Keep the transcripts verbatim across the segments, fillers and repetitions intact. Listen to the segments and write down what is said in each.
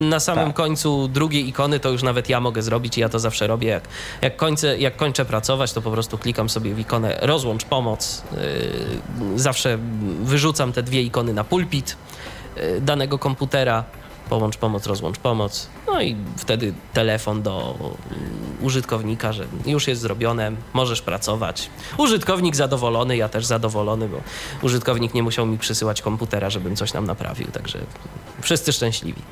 na samym Tak. końcu drugiej ikony to już nawet ja mogę zrobić i ja to zawsze robię. Jak, jak, kończę, jak kończę pracować, to po prostu klikam sobie w ikonę rozłącz pomoc. Yy, zawsze wyrzucam te dwie ikony na pulpit yy, danego komputera. Połącz pomoc, rozłącz pomoc. No i wtedy telefon do yy, użytkownika, że już jest zrobione, możesz pracować. Użytkownik zadowolony, ja też zadowolony, bo użytkownik nie musiał mi przysyłać komputera, żebym coś nam naprawił. Także wszyscy szczęśliwi.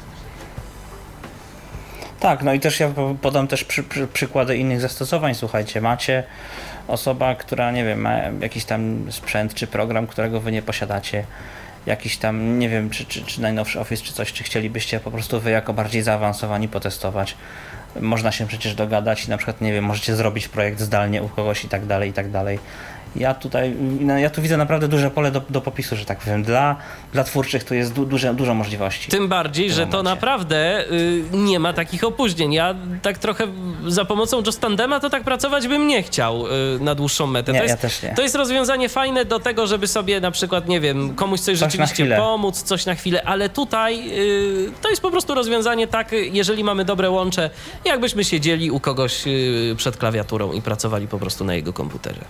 Tak, no i też ja podam też przy, przy, przykłady innych zastosowań. Słuchajcie, macie osoba, która, nie wiem, ma jakiś tam sprzęt czy program, którego wy nie posiadacie, jakiś tam, nie wiem, czy, czy, czy najnowszy Office, czy coś, czy chcielibyście po prostu wy jako bardziej zaawansowani potestować. Można się przecież dogadać i na przykład, nie wiem, możecie zrobić projekt zdalnie u kogoś i tak dalej, i tak dalej. Ja tutaj, no ja tu widzę naprawdę duże pole do, do popisu, że tak powiem. Dla, dla twórczych tu jest du, duże, dużo możliwości. Tym bardziej, że to naprawdę y, nie ma takich opóźnień. Ja tak trochę za pomocą Just Tandema to tak pracować bym nie chciał y, na dłuższą metę. Nie, to jest, ja też nie. To jest rozwiązanie fajne do tego, żeby sobie na przykład, nie wiem, komuś coś, Coś rzeczywiście pomóc, coś na chwilę, ale tutaj y, to jest po prostu rozwiązanie tak, jeżeli mamy dobre łącze, jakbyśmy siedzieli u kogoś y, przed klawiaturą i pracowali po prostu na jego komputerze.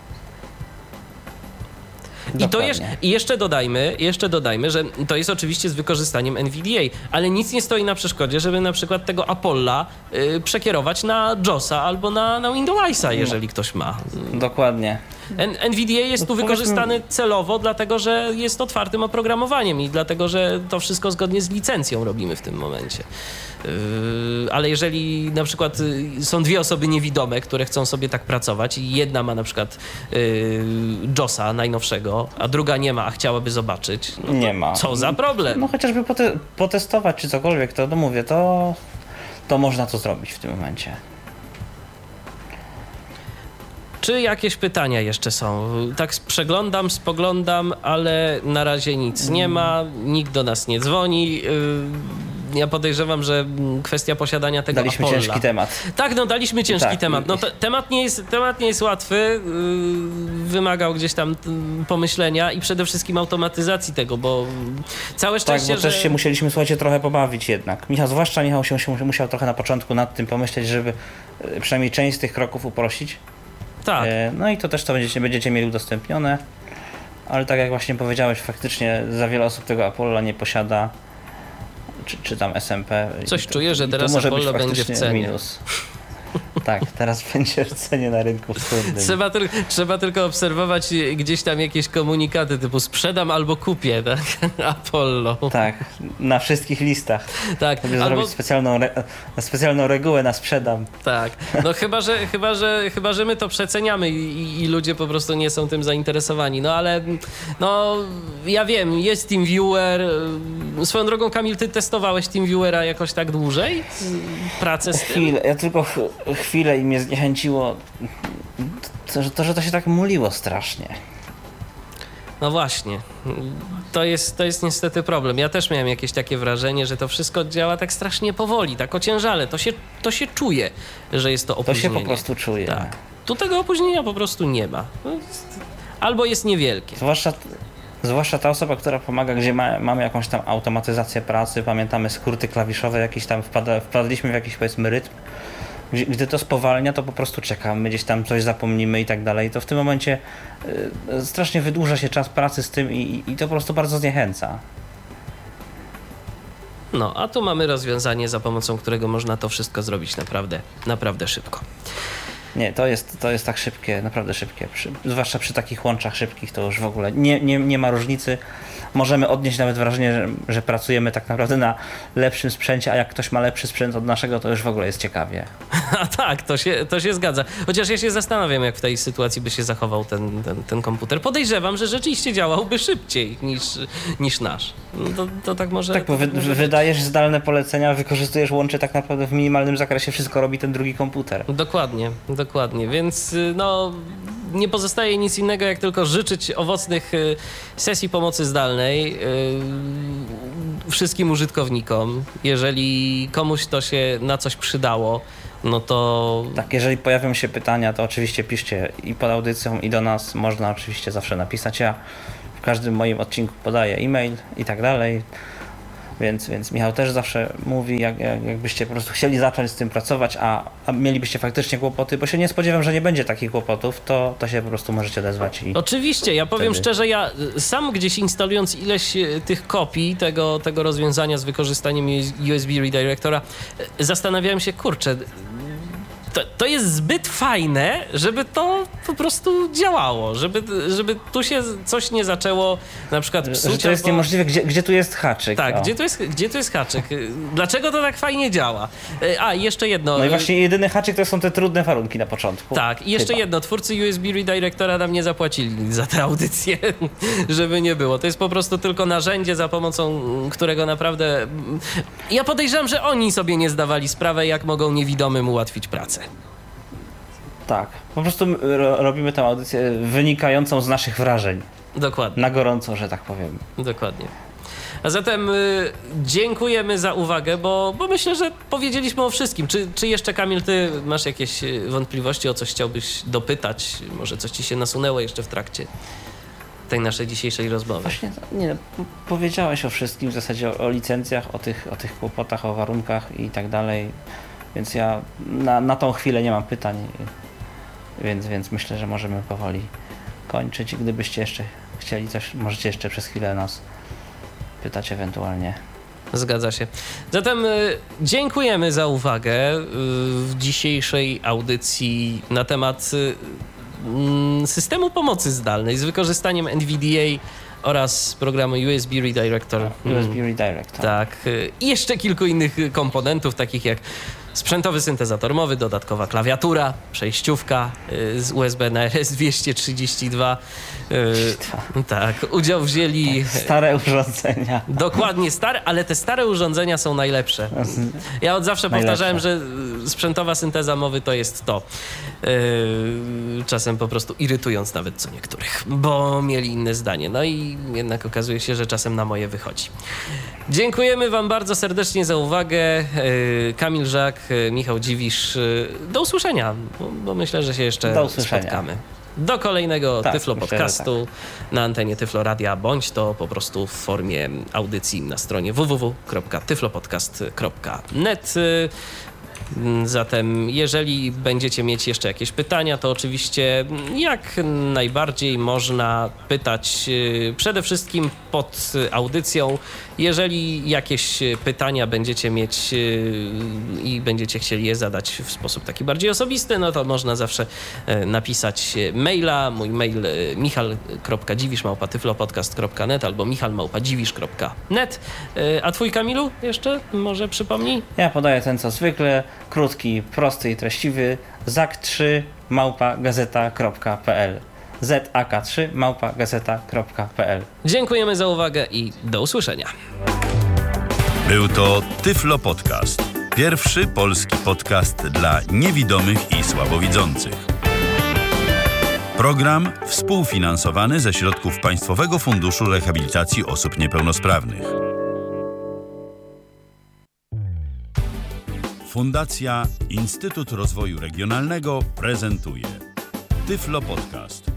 I, to jeż, I jeszcze dodajmy, jeszcze dodajmy, że to jest oczywiście z wykorzystaniem N V D A, ale nic nie stoi na przeszkodzie, żeby na przykład tego Apolla y, przekierować na josa albo na, na Windowsa, jeżeli no. ktoś ma. Dokładnie. N- NVDA jest no, tu wykorzystany celowo, dlatego że jest otwartym oprogramowaniem i dlatego, że to wszystko zgodnie z licencją robimy w tym momencie. Yy, ale jeżeli na przykład yy, są dwie osoby niewidome, które chcą sobie tak pracować i jedna ma na przykład yy, josa najnowszego, a druga nie ma, a chciałaby zobaczyć, no nie ma. Co za problem? No chociażby pote- potestować czy cokolwiek, to no mówię, to, to można to zrobić w tym momencie. Czy jakieś pytania jeszcze są? Tak przeglądam, spoglądam, ale na razie nic nie ma, nikt do nas nie dzwoni. Ja podejrzewam, że kwestia posiadania tego Daliśmy Apolla. ciężki temat. Tak, no daliśmy ciężki tak. temat. No, te, temat, nie jest, temat nie jest łatwy, wymagał gdzieś tam pomyślenia i przede wszystkim automatyzacji tego, bo całe szczęście, Tak, bo że... też się musieliśmy, słuchajcie, trochę pobawić jednak. Michał, zwłaszcza Michał się, się musiał trochę na początku nad tym pomyśleć, żeby przynajmniej część z tych kroków uprościć. Tak. No i to też to będziecie, będziecie mieli udostępnione, ale tak jak właśnie powiedziałeś, faktycznie za wiele osób tego Apolla nie posiada, czy, czy tam S M P. Coś to, czuję, że teraz Apollo będzie w cenie. Minus. Tak, teraz będzie w cenie na rynku wschodnim. Trzeba, tyl- trzeba tylko obserwować gdzieś tam jakieś komunikaty typu sprzedam albo kupię, tak? Apollo. Tak, na wszystkich listach. Tak. Żeby albo... zrobić specjalną, re- specjalną regułę na sprzedam. Tak, no chyba, że, chyba, że, chyba, że my to przeceniamy i, i ludzie po prostu nie są tym zainteresowani. No ale no ja wiem, jest TeamViewer. Swoją drogą, Kamil, ty testowałeś TeamViewera jakoś tak dłużej? Pracę z tym? Chwilę, ja tylko ch- chwilę i mnie zniechęciło to, że to, że to się tak muliło strasznie. No właśnie, to jest, to jest niestety problem. Ja też miałem jakieś takie wrażenie, że to wszystko działa tak strasznie powoli, tak ociężale. To się, to się czuje, że jest to opóźnienie. To się po prostu czuje. Tak. Tu tego opóźnienia po prostu nie ma. Albo jest niewielkie. Zwłaszcza, zwłaszcza ta osoba, która pomaga, gdzie ma, mamy jakąś tam automatyzację pracy, pamiętamy skróty klawiszowe, jakieś tam wpada, wpadliśmy w jakiś, powiedzmy, rytm. Gdy to spowalnia, to po prostu czekamy, gdzieś tam coś zapomnimy i tak dalej. To w tym momencie y, strasznie wydłuża się czas pracy z tym i, i to po prostu bardzo zniechęca. No, a tu mamy rozwiązanie, za pomocą którego można to wszystko zrobić naprawdę, naprawdę szybko. Nie, to jest, to jest tak szybkie, naprawdę szybkie. Przy, zwłaszcza przy takich łączach szybkich to już w ogóle nie, nie, nie ma różnicy. Możemy odnieść nawet wrażenie, że, że pracujemy tak naprawdę na lepszym sprzęcie, a jak ktoś ma lepszy sprzęt od naszego, to już w ogóle jest ciekawie. A tak, to się, to się zgadza. Chociaż ja się zastanawiam, jak w tej sytuacji by się zachował ten, ten, ten komputer. Podejrzewam, że rzeczywiście działałby szybciej niż, niż nasz. No to, to tak może... Tak, bo wy, może wydajesz zdalne polecenia, wykorzystujesz łącze, tak naprawdę w minimalnym zakresie wszystko robi ten drugi komputer. Dokładnie, dokładnie. Więc no... nie pozostaje nic innego, jak tylko życzyć owocnych y, sesji pomocy zdalnej y, wszystkim użytkownikom. Jeżeli komuś to się na coś przydało, no to... Tak, jeżeli pojawią się pytania, to oczywiście piszcie i pod audycją, i do nas. Można oczywiście zawsze napisać. Ja w każdym moim odcinku podaję e-mail i tak dalej. Więc, więc Michał też zawsze mówi, jak, jak, jakbyście po prostu chcieli zacząć z tym pracować, a, a mielibyście faktycznie kłopoty, bo się nie spodziewam, że nie będzie takich kłopotów, to, to się po prostu możecie odezwać. I oczywiście, ja powiem wtedy... szczerze, ja sam gdzieś instalując ileś tych kopii tego, tego rozwiązania z wykorzystaniem U S B Redirectora, zastanawiałem się, kurczę, To, to jest zbyt fajne, żeby to po prostu działało, żeby, żeby tu się coś nie zaczęło na przykład psuć. Że to jest albo... niemożliwe, gdzie, gdzie tu jest haczyk. Tak, gdzie tu, jest, gdzie tu jest haczyk? Dlaczego to tak fajnie działa? A, i jeszcze jedno. No i właśnie jedyny haczyk to są te trudne warunki na początku. Tak, i jeszcze Chyba. jedno. Twórcy U S B Redirectora nam nie zapłacili za tę audycję, żeby nie było. To jest po prostu tylko narzędzie, za pomocą którego naprawdę... Ja podejrzewam, że oni sobie nie zdawali sprawy, jak mogą niewidomym ułatwić pracę. Tak, po prostu ro- robimy tę audycję wynikającą z naszych wrażeń. Dokładnie. Na gorąco, że tak powiem. Dokładnie. A zatem y, dziękujemy za uwagę, bo, bo myślę, że powiedzieliśmy o wszystkim. Czy, czy jeszcze, Kamil, ty masz jakieś wątpliwości, o coś chciałbyś dopytać? Może coś ci się nasunęło jeszcze w trakcie tej naszej dzisiejszej rozmowy? Właśnie, nie, powiedziałeś o wszystkim, w zasadzie o, o licencjach, o tych, o tych kłopotach, o warunkach i tak dalej, więc ja na, na tą chwilę nie mam pytań, więc, więc myślę, że możemy powoli kończyć. Gdybyście jeszcze chcieli coś, możecie jeszcze przez chwilę nas pytać ewentualnie. Zgadza się. Zatem y, dziękujemy za uwagę y, w dzisiejszej audycji na temat y, y, systemu pomocy zdalnej z wykorzystaniem N V D A oraz programu U S B Redirector. U S B Redirector. Tak. Y, I jeszcze kilku innych komponentów, takich jak sprzętowy syntezator mowy, dodatkowa klawiatura, przejściówka y, z U S B na R S dwieście trzydzieści dwa. Y, tak, udział wzięli... Stare urządzenia. Dokładnie stare, ale te stare urządzenia są najlepsze. Ja od zawsze Najlepsze. powtarzałem, że sprzętowa synteza mowy to jest to. Yy, czasem po prostu irytując nawet co niektórych, bo mieli inne zdanie. No i jednak okazuje się, że czasem na moje wychodzi. Dziękujemy wam bardzo serdecznie za uwagę. Yy, Kamil Żak, yy, Michał Dziwisz. Yy, do usłyszenia, bo, bo myślę, że się jeszcze spotkamy. Do kolejnego tak, Tyflo myślę, Podcastu tak. na antenie Tyflo Radia, bądź to po prostu w formie audycji na stronie w w w kropka tyflopodcast kropka net. Zatem jeżeli będziecie mieć jeszcze jakieś pytania, to oczywiście jak najbardziej można pytać przede wszystkim pod audycją. Jeżeli jakieś pytania będziecie mieć i będziecie chcieli je zadać w sposób taki bardziej osobisty, no to można zawsze napisać maila. Mój mail michal kropka dziwisz małpa tyflopodcast kropka net albo michal małpa dziwisz kropka net. A twój, Kamilu, jeszcze może przypomnij? Ja podaję ten co zwykle, krótki, prosty i treściwy, zak trzy małpa gazeta kropka p l zak trzy małpa gazeta kropka p l. Dziękujemy za uwagę i do usłyszenia. Był to Tyflo Podcast. Pierwszy polski podcast dla niewidomych i słabowidzących. Program współfinansowany ze środków Państwowego Funduszu Rehabilitacji Osób Niepełnosprawnych. Fundacja Instytut Rozwoju Regionalnego prezentuje Tyflo Podcast.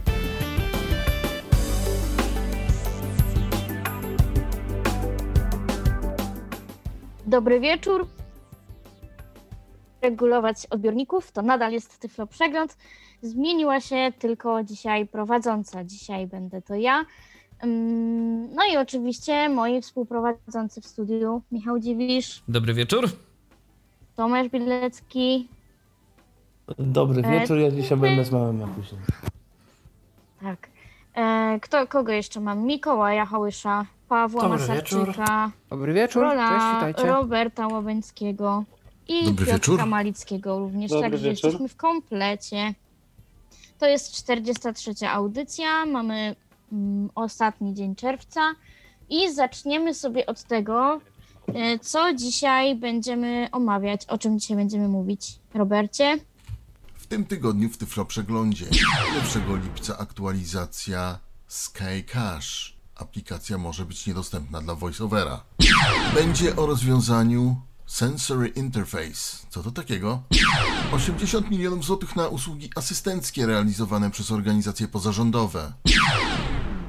Dobry wieczór. Regulować odbiorników, to nadal jest Tyflo Przegląd. Zmieniła się tylko dzisiaj prowadząca. Dzisiaj będę to ja. No i oczywiście moi współprowadzący w studiu, Michał Dziwisz. Dobry wieczór. Tomasz Bilecki. Dobry wieczór, ja dzisiaj będę z małym Jakusiem. Tak. E, kto, kogo jeszcze mam? Mikołaja Hołysza, Pawła Dobry Masarczyka. wieczór. Dobry wieczór, Rola cześć, witajcie. Roberta Łabęckiego i Dobry Piotra wieczór. Malickiego również. Dobry Także wieczór. jesteśmy w komplecie. To jest czterdziesta trzecia audycja. Mamy mm, ostatni dzień czerwca i zaczniemy sobie od tego, y, co dzisiaj będziemy omawiać, o czym dzisiaj będziemy mówić. Robercie? W tym tygodniu w Tyflo Przeglądzie pierwszego lipca aktualizacja Sky Cache. Aplikacja może być niedostępna dla VoiceOvera. Będzie o rozwiązaniu Sensory Interface. Co to takiego? osiemdziesiąt milionów złotych na usługi asystenckie realizowane przez organizacje pozarządowe.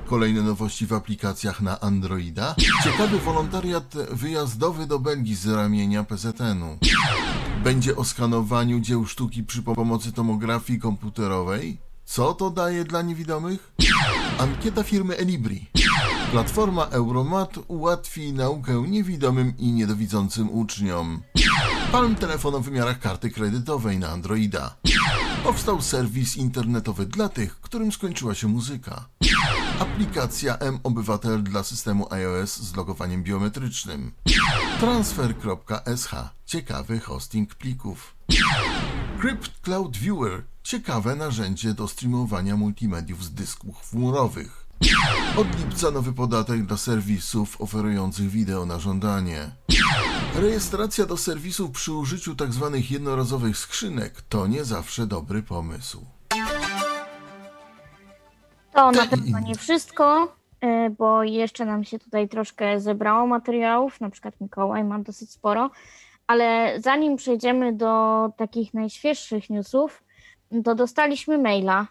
Kolejne nowości w aplikacjach na Androida. Ciekawy wolontariat wyjazdowy do Belgii z ramienia P Z N-u. Będzie o skanowaniu dzieł sztuki przy pomocy tomografii komputerowej. Co to daje dla niewidomych? Ankieta firmy Elibri. Platforma Euromat ułatwi naukę niewidomym i niedowidzącym uczniom. Palm telefon o wymiarach karty kredytowej na Androida. Powstał serwis internetowy dla tych, którym skończyła się muzyka. Aplikacja M-Obywatel dla systemu iOS z logowaniem biometrycznym. Transfer kropka s h. Ciekawy hosting plików. Crypt Cloud Viewer. Ciekawe narzędzie do streamowania multimediów z dysków chmurowych. Od lipca nowy podatek dla serwisów oferujących wideo na żądanie. Rejestracja do serwisów przy użyciu tzw. jednorazowych skrzynek to nie zawsze dobry pomysł. To na pewno nie wszystko, bo jeszcze nam się tutaj troszkę zebrało materiałów, na przykład Mikołaj ma dosyć sporo, ale zanim przejdziemy do takich najświeższych newsów, to dostaliśmy maila.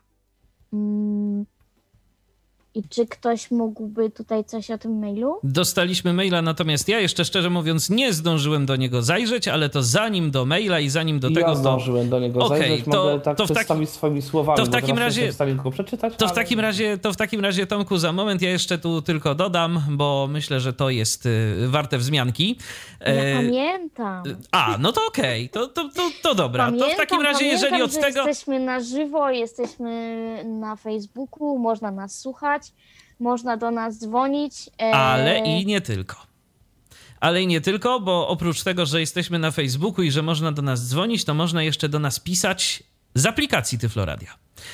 I czy ktoś mógłby tutaj coś o tym mailu? Dostaliśmy maila, natomiast ja jeszcze szczerze mówiąc nie zdążyłem do niego zajrzeć, ale to zanim do maila i zanim do ja tego... Ja zdążyłem do niego okay, zajrzeć, to, mogę tak to przedstawić taki... swoimi słowami, to w takim razie nie w stanie tylko przeczytać. To, ale... w takim razie, to w takim razie, Tomku, za moment ja jeszcze tu tylko dodam, bo myślę, że to jest y, warte wzmianki. Ja e... pamiętam. A, no to okej, okay. to, to, to, to dobra. Pamiętam, to w takim razie, pamiętam, jeżeli od że tego... jesteśmy na żywo, jesteśmy na Facebooku, można nas słuchać. Można do nas dzwonić. E... Ale i nie tylko. Ale i nie tylko, bo oprócz tego, że jesteśmy na Facebooku i że można do nas dzwonić, to można jeszcze do nas pisać z aplikacji Tyfloradia.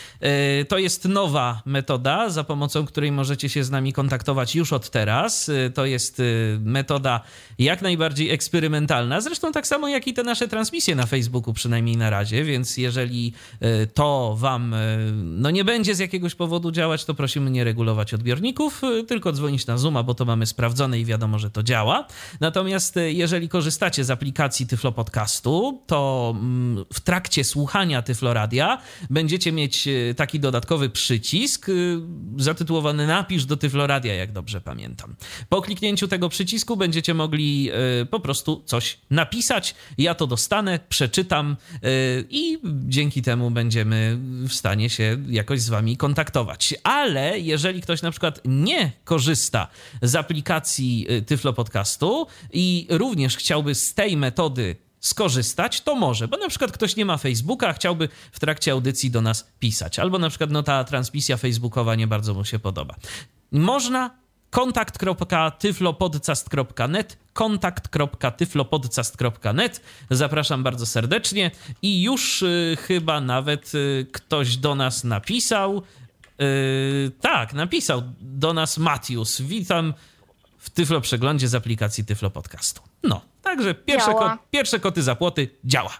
To jest nowa metoda, za pomocą której możecie się z nami kontaktować już od teraz. To jest metoda jak najbardziej eksperymentalna, zresztą tak samo jak i te nasze transmisje na Facebooku, przynajmniej na razie, więc jeżeli to wam no nie będzie z jakiegoś powodu działać, to prosimy nie regulować odbiorników, tylko dzwonić na Zooma, bo to mamy sprawdzone i wiadomo, że to działa. Natomiast jeżeli korzystacie z aplikacji Tyflo Podcastu, to w trakcie słuchania Tyfloradia będziecie mieć taki dodatkowy przycisk zatytułowany Napisz do Tyfloradia, jak dobrze pamiętam. Po kliknięciu tego przycisku będziecie mogli po prostu coś napisać. Ja to dostanę, przeczytam i dzięki temu będziemy w stanie się jakoś z wami kontaktować. Ale jeżeli ktoś na przykład nie korzysta z aplikacji Tyflo Podcastu i również chciałby z tej metody skorzystać, to może, bo na przykład ktoś nie ma Facebooka, a chciałby w trakcie audycji do nas pisać, albo na przykład no ta transmisja facebookowa nie bardzo mu się podoba. Można kontakt kropka tyflopodcast kropka net, kontakt kropka tyflopodcast kropka net. Zapraszam bardzo serdecznie i już y, chyba nawet y, ktoś do nas napisał. Y, tak, napisał do nas Matius. Witam w Tyflo Przeglądzie z aplikacji Tyflo Podcastu. No, także pierwsze, ko- pierwsze koty za płoty działa.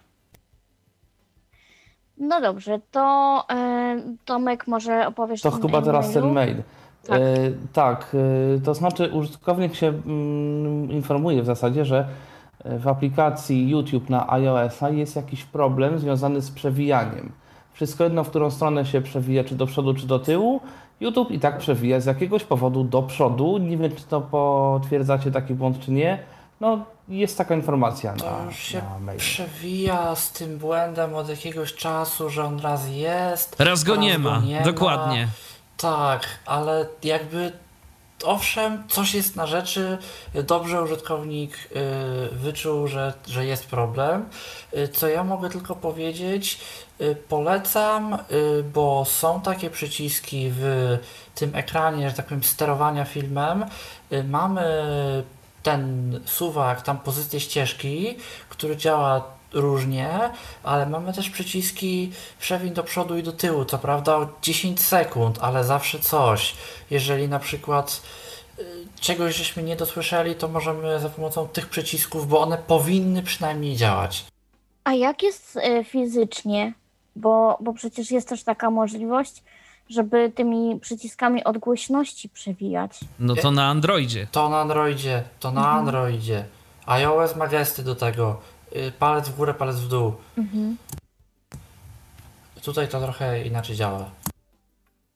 No dobrze, to e, Tomek może opowiesz To chyba teraz mailu? ten mail. Tak, e, tak e, to znaczy użytkownik się mm, informuje w zasadzie, że w aplikacji YouTube na iOS-a jest jakiś problem związany z przewijaniem. Wszystko jedno, w którą stronę się przewija, czy do przodu, czy do tyłu, YouTube i tak przewija z jakiegoś powodu do przodu. Nie wiem, czy to potwierdzacie taki błąd, czy nie. No, jest taka informacja na, to już się na mailu. przewija z tym błędem od jakiegoś czasu, że on raz jest, raz go raz nie ma, go nie dokładnie. Ma. Tak, ale jakby owszem, coś jest na rzeczy, dobrze użytkownik y, wyczuł, że, że jest problem. Y, co ja mogę tylko powiedzieć, y, polecam, y, bo są takie przyciski w tym ekranie, że tak powiem, sterowania filmem. Y, mamy ten suwak, tam pozycję ścieżki, który działa różnie, ale mamy też przyciski przewiń do przodu i do tyłu, co prawda o dziesięć sekund, ale zawsze coś. Jeżeli na przykład y, czegoś żeśmy nie dosłyszeli, to możemy za pomocą tych przycisków, bo one powinny przynajmniej działać. A jak jest y, fizycznie? Bo, bo przecież jest też taka możliwość, żeby tymi przyciskami od głośności przewijać. No to na Androidzie. To na Androidzie, to na mhm. Androidzie. iOS ma gesty do tego. Palec w górę, palec w dół. Mhm. Tutaj to trochę inaczej działa.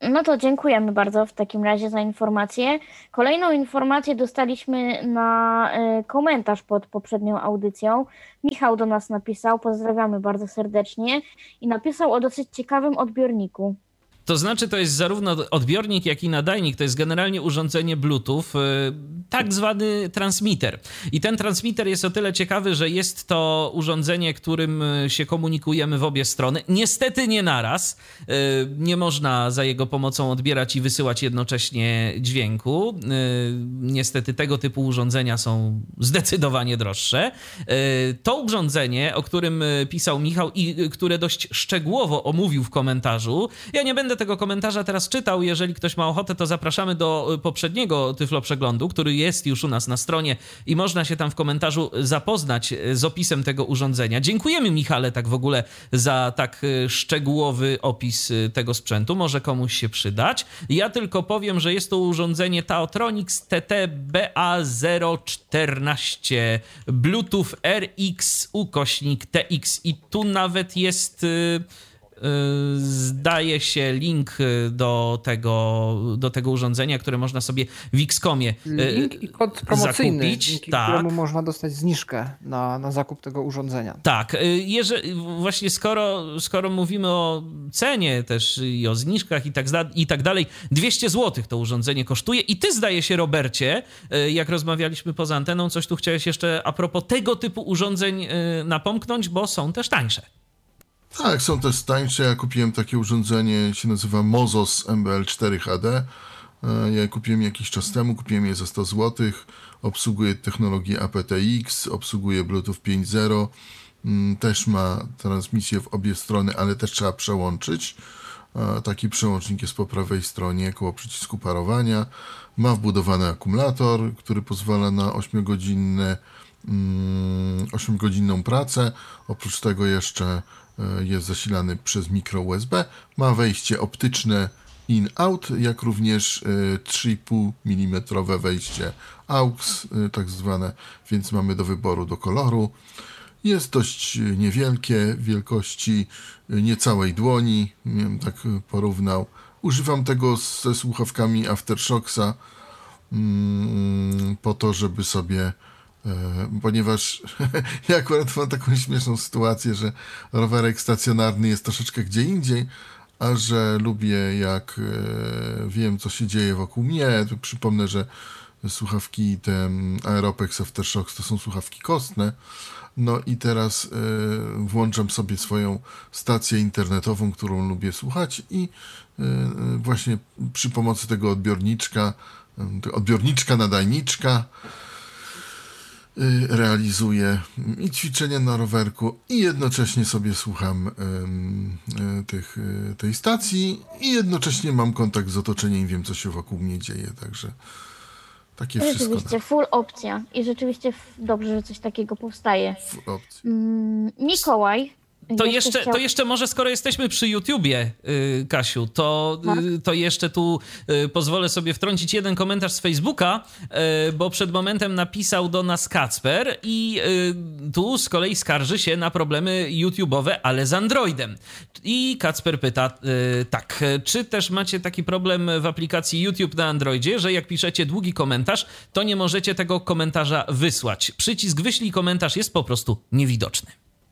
No to dziękujemy bardzo w takim razie za informację. Kolejną informację dostaliśmy na y, komentarz pod poprzednią audycją. Michał do nas napisał, pozdrawiamy bardzo serdecznie, i napisał o dosyć ciekawym odbiorniku. To znaczy, to jest zarówno odbiornik, jak i nadajnik. To jest generalnie urządzenie Bluetooth, tak zwany transmitter. I ten transmitter jest o tyle ciekawy, że jest to urządzenie, którym się komunikujemy w obie strony. Niestety nie naraz. Nie można za jego pomocą odbierać i wysyłać jednocześnie dźwięku. Niestety tego typu urządzenia są zdecydowanie droższe. To urządzenie, o którym pisał Michał i które dość szczegółowo omówił w komentarzu, ja nie będę tego komentarza teraz czytał. Jeżeli ktoś ma ochotę, to zapraszamy do poprzedniego Tyflo Przeglądu, który jest już u nas na stronie i można się tam w komentarzu zapoznać z opisem tego urządzenia. Dziękujemy, Michale, tak w ogóle za tak szczegółowy opis tego sprzętu. Może komuś się przydać. Ja tylko powiem, że jest to urządzenie Taotronics T T B A zero czternaście Bluetooth R X ukośnik T X i tu nawet jest... zdaje się link do tego, do tego urządzenia, które można sobie w Xcomie link i kod promocyjny, zakupić. Dzięki tak. któremu można dostać zniżkę na, na zakup tego urządzenia. Tak, jeżeli, właśnie skoro, skoro mówimy o cenie też i o zniżkach i tak, i tak dalej, dwieście złotych to urządzenie kosztuje i ty, zdaje się, Robercie, jak rozmawialiśmy poza anteną, coś tu chciałeś jeszcze a propos tego typu urządzeń napomknąć, bo są też tańsze. Tak, są też tańsze. Ja kupiłem takie urządzenie, się nazywa Mozos M B L cztery H D. Ja kupiłem jakiś czas temu, kupiłem je za sto złotych. Obsługuje technologię A P T X, obsługuje Bluetooth pięć zero. Też ma transmisję w obie strony, ale też trzeba przełączyć. Taki przełącznik jest po prawej stronie koło przycisku parowania. Ma wbudowany akumulator, który pozwala na ośmiogodzinne, ośmiogodzinną pracę. Oprócz tego jeszcze jest zasilany przez mikro U S B. Ma wejście optyczne in-out, jak również trzy i pół milimetra wejście A U X, tak zwane, więc mamy do wyboru do koloru. Jest dość niewielkie, wielkości niecałej dłoni, nie wiem, tak porównał. Używam tego ze słuchawkami Aftershocksa mm, po to, żeby sobie ponieważ ja akurat mam taką śmieszną sytuację, że rowerek stacjonarny jest troszeczkę gdzie indziej, a że lubię, jak wiem, co się dzieje wokół mnie. Tu przypomnę, że słuchawki te Aeropex Aftershocks to są słuchawki kostne. No i teraz włączam sobie swoją stację internetową, którą lubię słuchać, i właśnie przy pomocy tego odbiorniczka, odbiorniczka, nadajniczka realizuję i ćwiczenia na rowerku i jednocześnie sobie słucham y, tych, y, tej stacji i jednocześnie mam kontakt z otoczeniem i wiem, co się wokół mnie dzieje, także takie wszystko. Rzeczywiście, full opcja i rzeczywiście dobrze, że coś takiego powstaje. Full opcja. Mm, Mikołaj. To jeszcze, chciał... to jeszcze może, skoro jesteśmy przy YouTubie, yy, Kasiu, to, yy, to jeszcze tu yy, pozwolę sobie wtrącić jeden komentarz z Facebooka, yy, bo przed momentem napisał do nas Kacper i yy, tu z kolei skarży się na problemy YouTube'owe, ale z Androidem. I Kacper pyta, yy, tak, czy też macie taki problem w aplikacji YouTube na Androidzie, że jak piszecie długi komentarz, to nie możecie tego komentarza wysłać. Przycisk wyślij komentarz jest po prostu niewidoczny.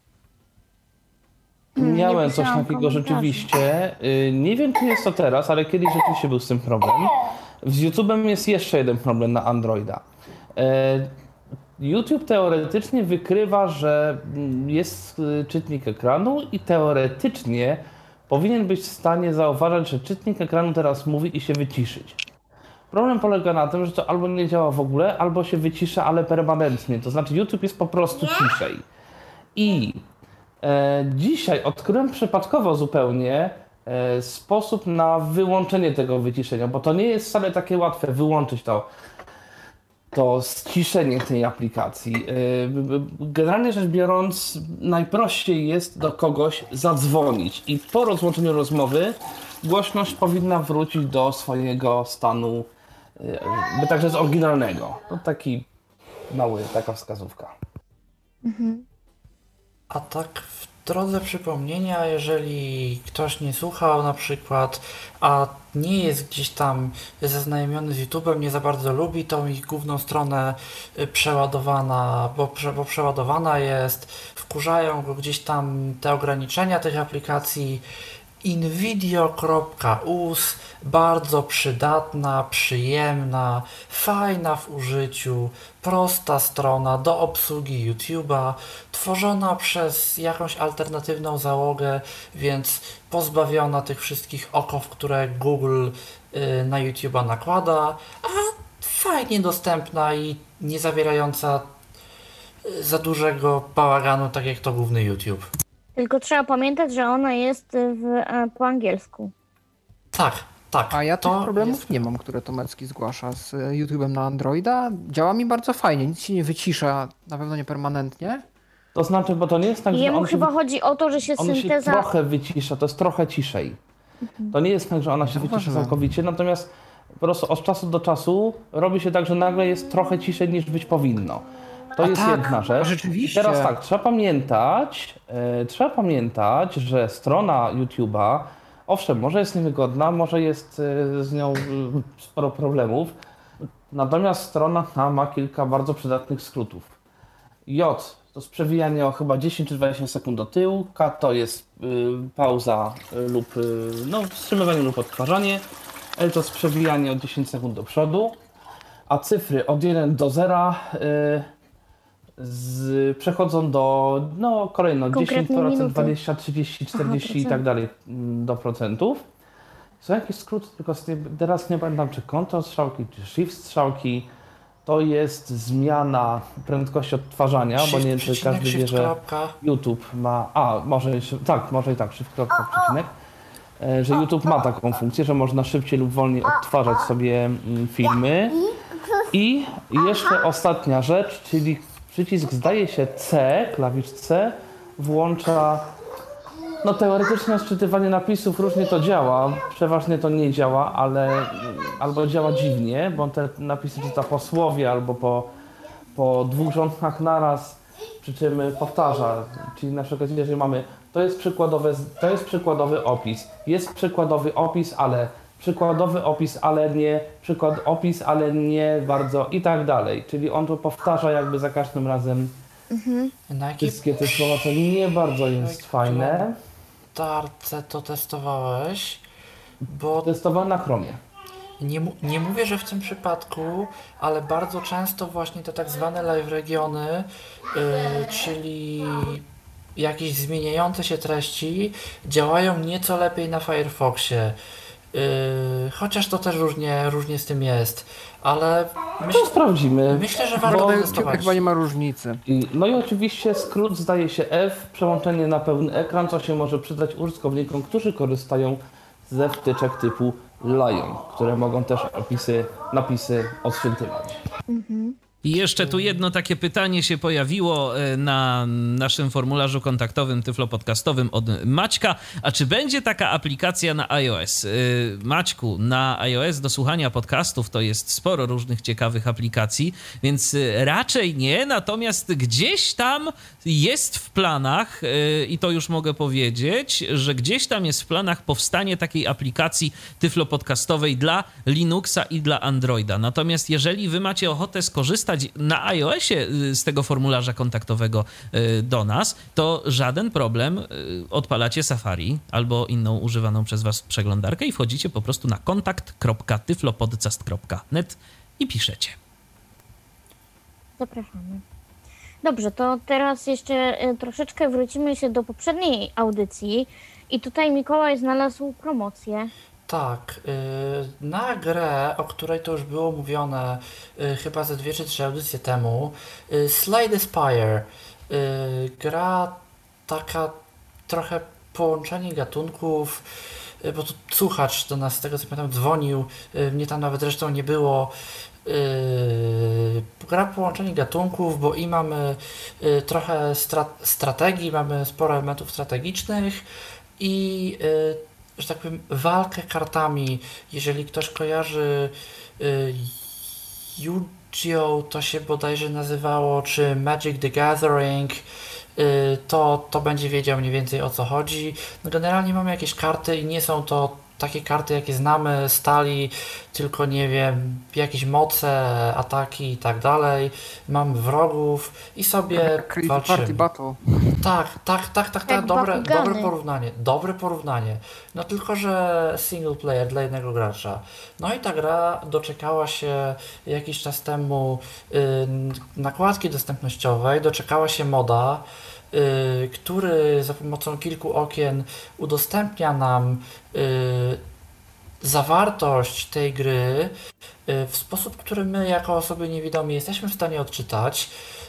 Miałem coś takiego rzeczywiście. Nie wiem, czy jest to teraz, ale kiedyś rzeczywiście był z tym problem. Z YouTube'em jest jeszcze jeden problem na Androida. YouTube teoretycznie wykrywa, że jest czytnik ekranu i teoretycznie powinien być w stanie zauważać, że czytnik ekranu teraz mówi i się wyciszyć. Problem polega na tym, że to albo nie działa w ogóle, albo się wycisza, ale permanentnie. To znaczy YouTube jest po prostu ciszej. I e, dzisiaj odkryłem przypadkowo zupełnie e, sposób na wyłączenie tego wyciszenia, bo to nie jest wcale takie łatwe wyłączyć to, to ściszenie tej aplikacji. E, generalnie rzecz biorąc, najprościej jest do kogoś zadzwonić i po rozłączeniu rozmowy głośność powinna wrócić do swojego stanu, by także z oryginalnego. To taki mały, taka wskazówka. A tak w drodze przypomnienia, jeżeli ktoś nie słuchał na przykład, a nie jest gdzieś tam zaznajomiony z YouTube'em, nie za bardzo lubi tą ich główną stronę przeładowana, bo, prze, bo przeładowana jest, wkurzają go gdzieś tam te ograniczenia tych aplikacji. invideo kropka u s, bardzo przydatna, przyjemna, fajna w użyciu, prosta strona do obsługi YouTube'a, tworzona przez jakąś alternatywną załogę, więc pozbawiona tych wszystkich oków, które Google y, na YouTube'a nakłada, a fajnie dostępna i nie zawierająca y, za dużego bałaganu, tak jak to główny YouTube. Tylko trzeba pamiętać, że ona jest w, e, po angielsku. Tak, tak. A ja tych to problemów jest... nie mam, które Tomecki zgłasza z YouTube'em na Androida. Działa mi bardzo fajnie, nic się nie wycisza, na pewno nie permanentnie. To znaczy, bo to nie jest tak, że Jemu on chyba się, chodzi o to, że się on się synteza... trochę wycisza, to jest trochę ciszej. To nie jest tak, że ona się wycisza Zauważyłem. całkowicie, natomiast po prostu od czasu do czasu robi się tak, że nagle jest trochę ciszej niż być powinno. To A jest tak, jedna rzecz. rzeczywiście. I teraz tak, trzeba pamiętać, e, trzeba pamiętać, że strona YouTube'a, owszem, może jest niewygodna, może jest e, z nią e, sporo problemów, natomiast strona ta ma kilka bardzo przydatnych skrótów. J to jest przewijanie o chyba dziesięć czy dwadzieścia sekund do tyłu, K to jest y, pauza y, lub y, no, wstrzymywanie lub odtwarzanie, L to jest przewijanie o dziesięć sekund do przodu, a cyfry od jeden do zera y, z, przechodzą do no kolejno dziesięć Konkretne procent, minuty. dwadzieścia, trzydzieści, czterdzieści i tak dalej mm, do procentów. Są jakieś skróty, tylko z- teraz nie pamiętam czy Ctrl strzałki, czy Shift strzałki. To jest zmiana prędkości odtwarzania, bo nie wiem, czy Przecinek, każdy wie, shift, że kropka. YouTube ma... A, może jeszcze- tak, może i tak, shift, kropka, przecinek. E, Że YouTube ma taką funkcję, że można szybciej lub wolniej odtwarzać sobie mm, filmy. I jeszcze ostatnia rzecz, czyli przycisk zdaje się C, klawisz C, włącza... No teoretycznie odczytywanie napisów różnie to działa, przeważnie to nie działa, ale albo działa dziwnie, bo on te napisy czyta po słowie albo po, po dwóch rządkach naraz, przy czym powtarza. Czyli na przykład jeżeli mamy, to jest przykładowy, to jest przykładowy opis, jest przykładowy opis, ale przykładowy opis, ale nie, przykład opis, ale nie bardzo i tak dalej. Czyli on to powtarza jakby za każdym razem Na jakiej wszystkie te słowa, co nie bardzo jest fajne. tarce to testowałeś? Bo Testowałem na Chromie. nie, mu- nie mówię, że w tym przypadku, ale bardzo często właśnie te tak zwane live regiony, yy, czyli jakieś zmieniające się treści, działają nieco lepiej na Firefoxie. Yy, chociaż to też różnie, różnie z tym jest, ale myśl, To sprawdzimy. myślę, że Bo- warto To testować. chyba nie ma różnicy. I, no i oczywiście skrót zdaje się F, przełączenie na pełny ekran, co się może przydać użytkownikom, którzy korzystają ze wtyczek typu Lion, które mogą też opisy, napisy odświętywać. I jeszcze tu jedno takie pytanie się pojawiło e, na naszym formularzu kontaktowym tyflopodcastowym od Maćka. A czy będzie taka aplikacja na iOS? E, Maćku, na iOS do słuchania podcastów to jest sporo różnych ciekawych aplikacji, więc e, raczej nie, natomiast gdzieś tam jest w planach, e, i to już mogę powiedzieć, że gdzieś tam jest w planach powstanie takiej aplikacji tyflopodcastowej dla Linuxa i dla Androida. Natomiast jeżeli wy macie ochotę skorzystać na iOSie y, z tego formularza kontaktowego y, do nas, to żaden problem. y, Odpalacie Safari albo inną używaną przez was przeglądarkę i wchodzicie po prostu na kontakt kropka tyflopodcast kropka net i piszecie. Zapraszamy. Dobrze, to teraz jeszcze e, troszeczkę wrócimy się do poprzedniej audycji i tutaj Mikołaj znalazł promocję. Tak, y, na grę, o której to już było mówione y, chyba ze dwie czy trzy audycje temu, y, Slay Spire, y, gra taka trochę połączenie gatunków, y, bo tu słuchacz do nas, z tego co pamiętam, dzwonił, y, mnie tam nawet zresztą nie było. Yy, gra połączenie gatunków, bo i mamy y, trochę stra- strategii, mamy sporo elementów strategicznych i y, że tak powiem, walkę kartami. Jeżeli ktoś kojarzy y, Yu-Gi-Oh, to się bodajże nazywało, czy Magic the Gathering, to, to będzie wiedział mniej więcej o co chodzi. No generalnie mamy jakieś karty i nie są to takie karty, jakie znamy z talii, tylko nie wiem, jakieś moce, ataki i tak dalej. Mamy wrogów i sobie Creed walczymy. Party Battle. Tak, tak, tak, tak, tak, Jak dobre, Bakugany. dobre porównanie, dobre porównanie. No tylko, że single player dla jednego gracza. No i ta gra doczekała się jakiś czas temu y, nakładki dostępnościowej, doczekała się moda, y, który za pomocą kilku okien udostępnia nam y, zawartość tej gry y, w sposób, który my jako osoby niewidome jesteśmy w stanie odczytać.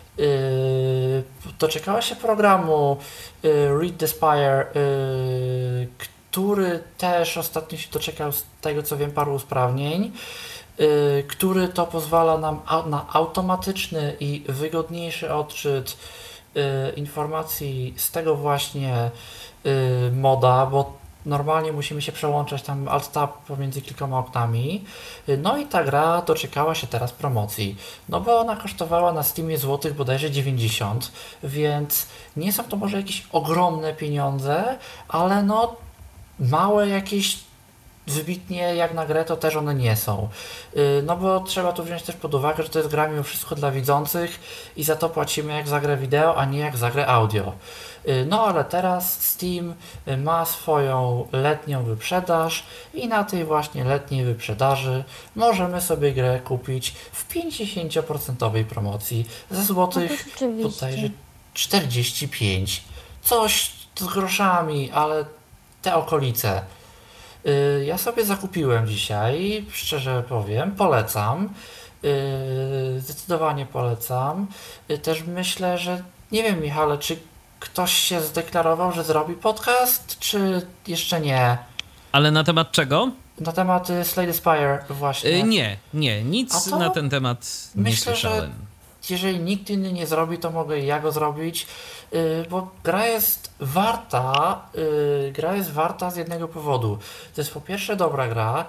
Yy, doczekała się programu yy, Read the Spire, yy, który też ostatnio się doczekał, z tego co wiem, paru usprawnień, yy, który to pozwala nam au- na automatyczny i wygodniejszy odczyt yy, informacji z tego właśnie yy, moda, bo normalnie musimy się przełączać tam alt-tab pomiędzy kilkoma oknami. No i ta gra doczekała się teraz promocji. No bo ona kosztowała na Steamie złotych bodajże dziewięćdziesiąt, więc nie są to może jakieś ogromne pieniądze, ale no małe jakieś wybitnie jak na grę to też one nie są. Yy, No bo trzeba tu wziąć też pod uwagę, że to jest gra mimo wszystko dla widzących i za to płacimy jak za grę wideo, a nie jak za grę audio. Yy, No ale teraz Steam yy, ma swoją letnią wyprzedaż i na tej właśnie letniej wyprzedaży możemy sobie grę kupić w pięćdziesiąt procent promocji za złotych No to rzeczywiście. bodajże czterdzieści pięć. Coś z groszami, ale te okolice. Y, Ja sobie zakupiłem dzisiaj, szczerze powiem, polecam. Y, Zdecydowanie polecam. Y, Też myślę, że nie wiem, Michale, czy ktoś się zdeklarował, że zrobi podcast, czy jeszcze nie? Ale na temat czego? Na temat y, Slay the Spire właśnie. Y, nie, nie, nic A to na ten temat nie myślę, że słyszałem. Jeżeli nikt inny nie zrobi, to mogę ja go zrobić, yy, bo gra jest warta, yy, gra jest warta z jednego powodu. To jest po pierwsze dobra gra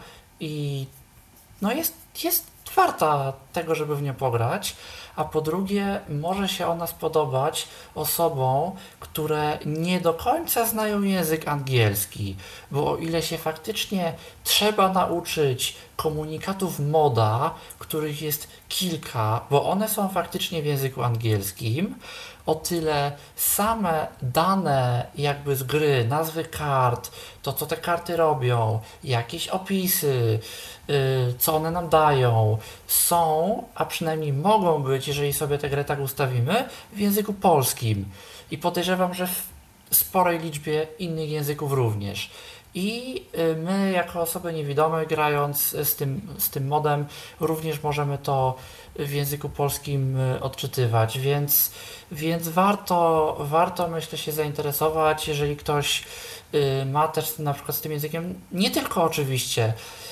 i no jest, jest warta tego, żeby w nią pograć, a po drugie może się ona spodobać osobom, które nie do końca znają język angielski, bo o ile się faktycznie trzeba nauczyć komunikatów moda, których jest kilka, bo one są faktycznie w języku angielskim, o tyle same dane jakby z gry, nazwy kart, to co te karty robią, jakieś opisy, yy, co one nam dają, są, a przynajmniej mogą być, jeżeli sobie tę grę tak ustawimy, w języku polskim. I podejrzewam, że w sporej liczbie innych języków również. I y, my, jako osoby niewidome, grając z tym, z tym modem, również możemy to w języku polskim y, odczytywać, więc, więc warto, warto, myślę, się zainteresować, jeżeli ktoś y, ma też na przykład z tym językiem, nie tylko oczywiście,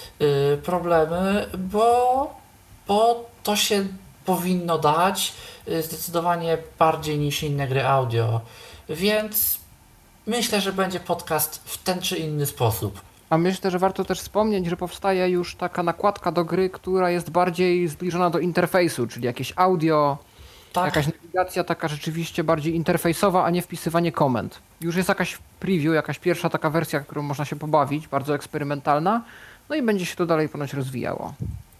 y, problemy, bo, bo to się powinno dać y, zdecydowanie bardziej niż inne gry audio, więc myślę, że będzie podcast w ten czy inny sposób. A myślę, że warto też wspomnieć, że powstaje już taka nakładka do gry, która jest bardziej zbliżona do interfejsu, czyli jakieś audio, Tak, jakaś nawigacja taka rzeczywiście bardziej interfejsowa, a nie wpisywanie komend. Już jest jakaś preview, jakaś pierwsza taka wersja, którą można się pobawić, bardzo eksperymentalna, no i będzie się to dalej ponoć rozwijało.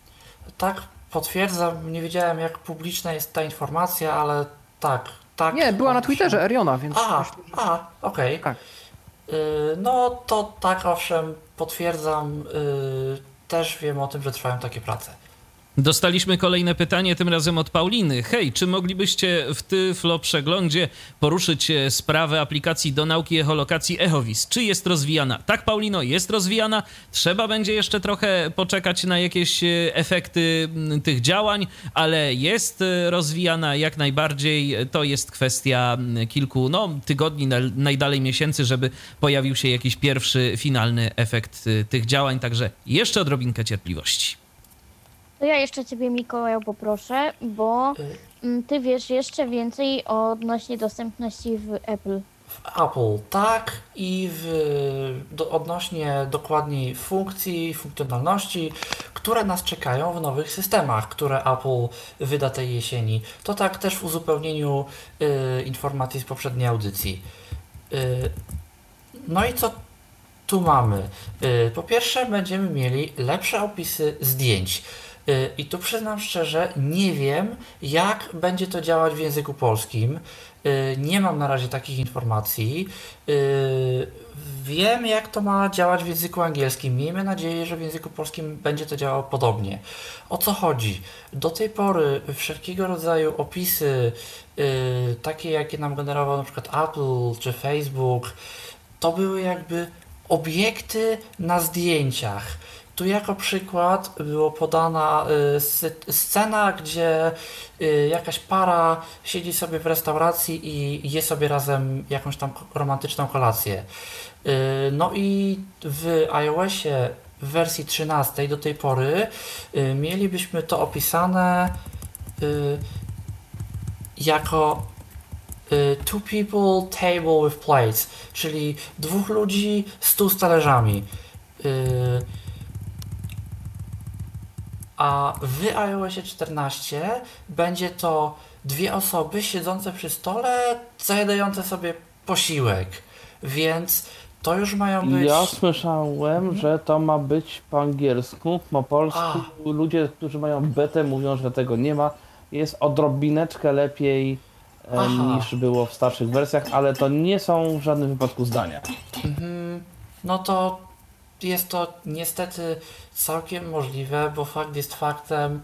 tak, potwierdzam. Nie wiedziałem, jak publiczna jest ta informacja, ale tak, tak. Nie, była na owszem. Twitterze Eriona, więc A, myślę, że... a, okej. Tak. Y, No to tak, owszem, potwierdzam. y, Też wiem o tym, że trwają takie prace. Dostaliśmy kolejne pytanie, tym razem od Pauliny. Hej, czy moglibyście w Tyflo Przeglądzie poruszyć e, sprawę aplikacji do nauki echolokacji Echowis? Czy jest rozwijana? Tak, Paulino, jest rozwijana. Trzeba będzie jeszcze trochę poczekać na jakieś e, efekty m, tych działań, ale jest e, rozwijana jak najbardziej. To jest kwestia m, kilku no, tygodni, na, najdalej miesięcy, żeby pojawił się jakiś pierwszy, finalny efekt e, tych działań. Także jeszcze odrobinkę cierpliwości. To ja jeszcze ciebie, Mikołaju, poproszę, bo Y, mm, ty wiesz jeszcze więcej odnośnie dostępności w Apple. W Apple tak i w, do, odnośnie dokładniej funkcji, funkcjonalności, które nas czekają w nowych systemach, które Apple wyda tej jesieni. To tak też w uzupełnieniu y, informacji z poprzedniej audycji. Y, no i co tu mamy? Y, po pierwsze będziemy mieli lepsze opisy zdjęć. Y, I tu przyznam szczerze, nie wiem, jak będzie to działać w języku polskim. Y, nie mam na razie takich informacji. Y, wiem, jak to ma działać w języku angielskim. Miejmy nadzieję, że w języku polskim będzie to działało podobnie. O co chodzi? Do tej pory wszelkiego rodzaju opisy, y, takie jakie nam generował na przykład Apple czy Facebook, to były jakby obiekty na zdjęciach. Tu jako przykład było podana y, scena, gdzie y, jakaś para siedzi sobie w restauracji i je sobie razem jakąś tam romantyczną kolację. Y, no i w iOSie w wersji trzynastej do tej pory y, mielibyśmy to opisane y, jako y, two people table with plates, czyli dwóch ludzi, stół z talerzami. Y, A w iOSie czternaście będzie to dwie osoby siedzące przy stole, zajadające sobie posiłek, więc to już mają być... Ja słyszałem, mhm. że to ma być po angielsku, po polsku. A. Ludzie, którzy mają betę, mówią, że tego nie ma. Jest odrobineczkę lepiej e, niż było w starszych wersjach, ale to nie są w żadnym wypadku zdania. Mhm. No to jest to niestety całkiem możliwe, bo fakt jest faktem,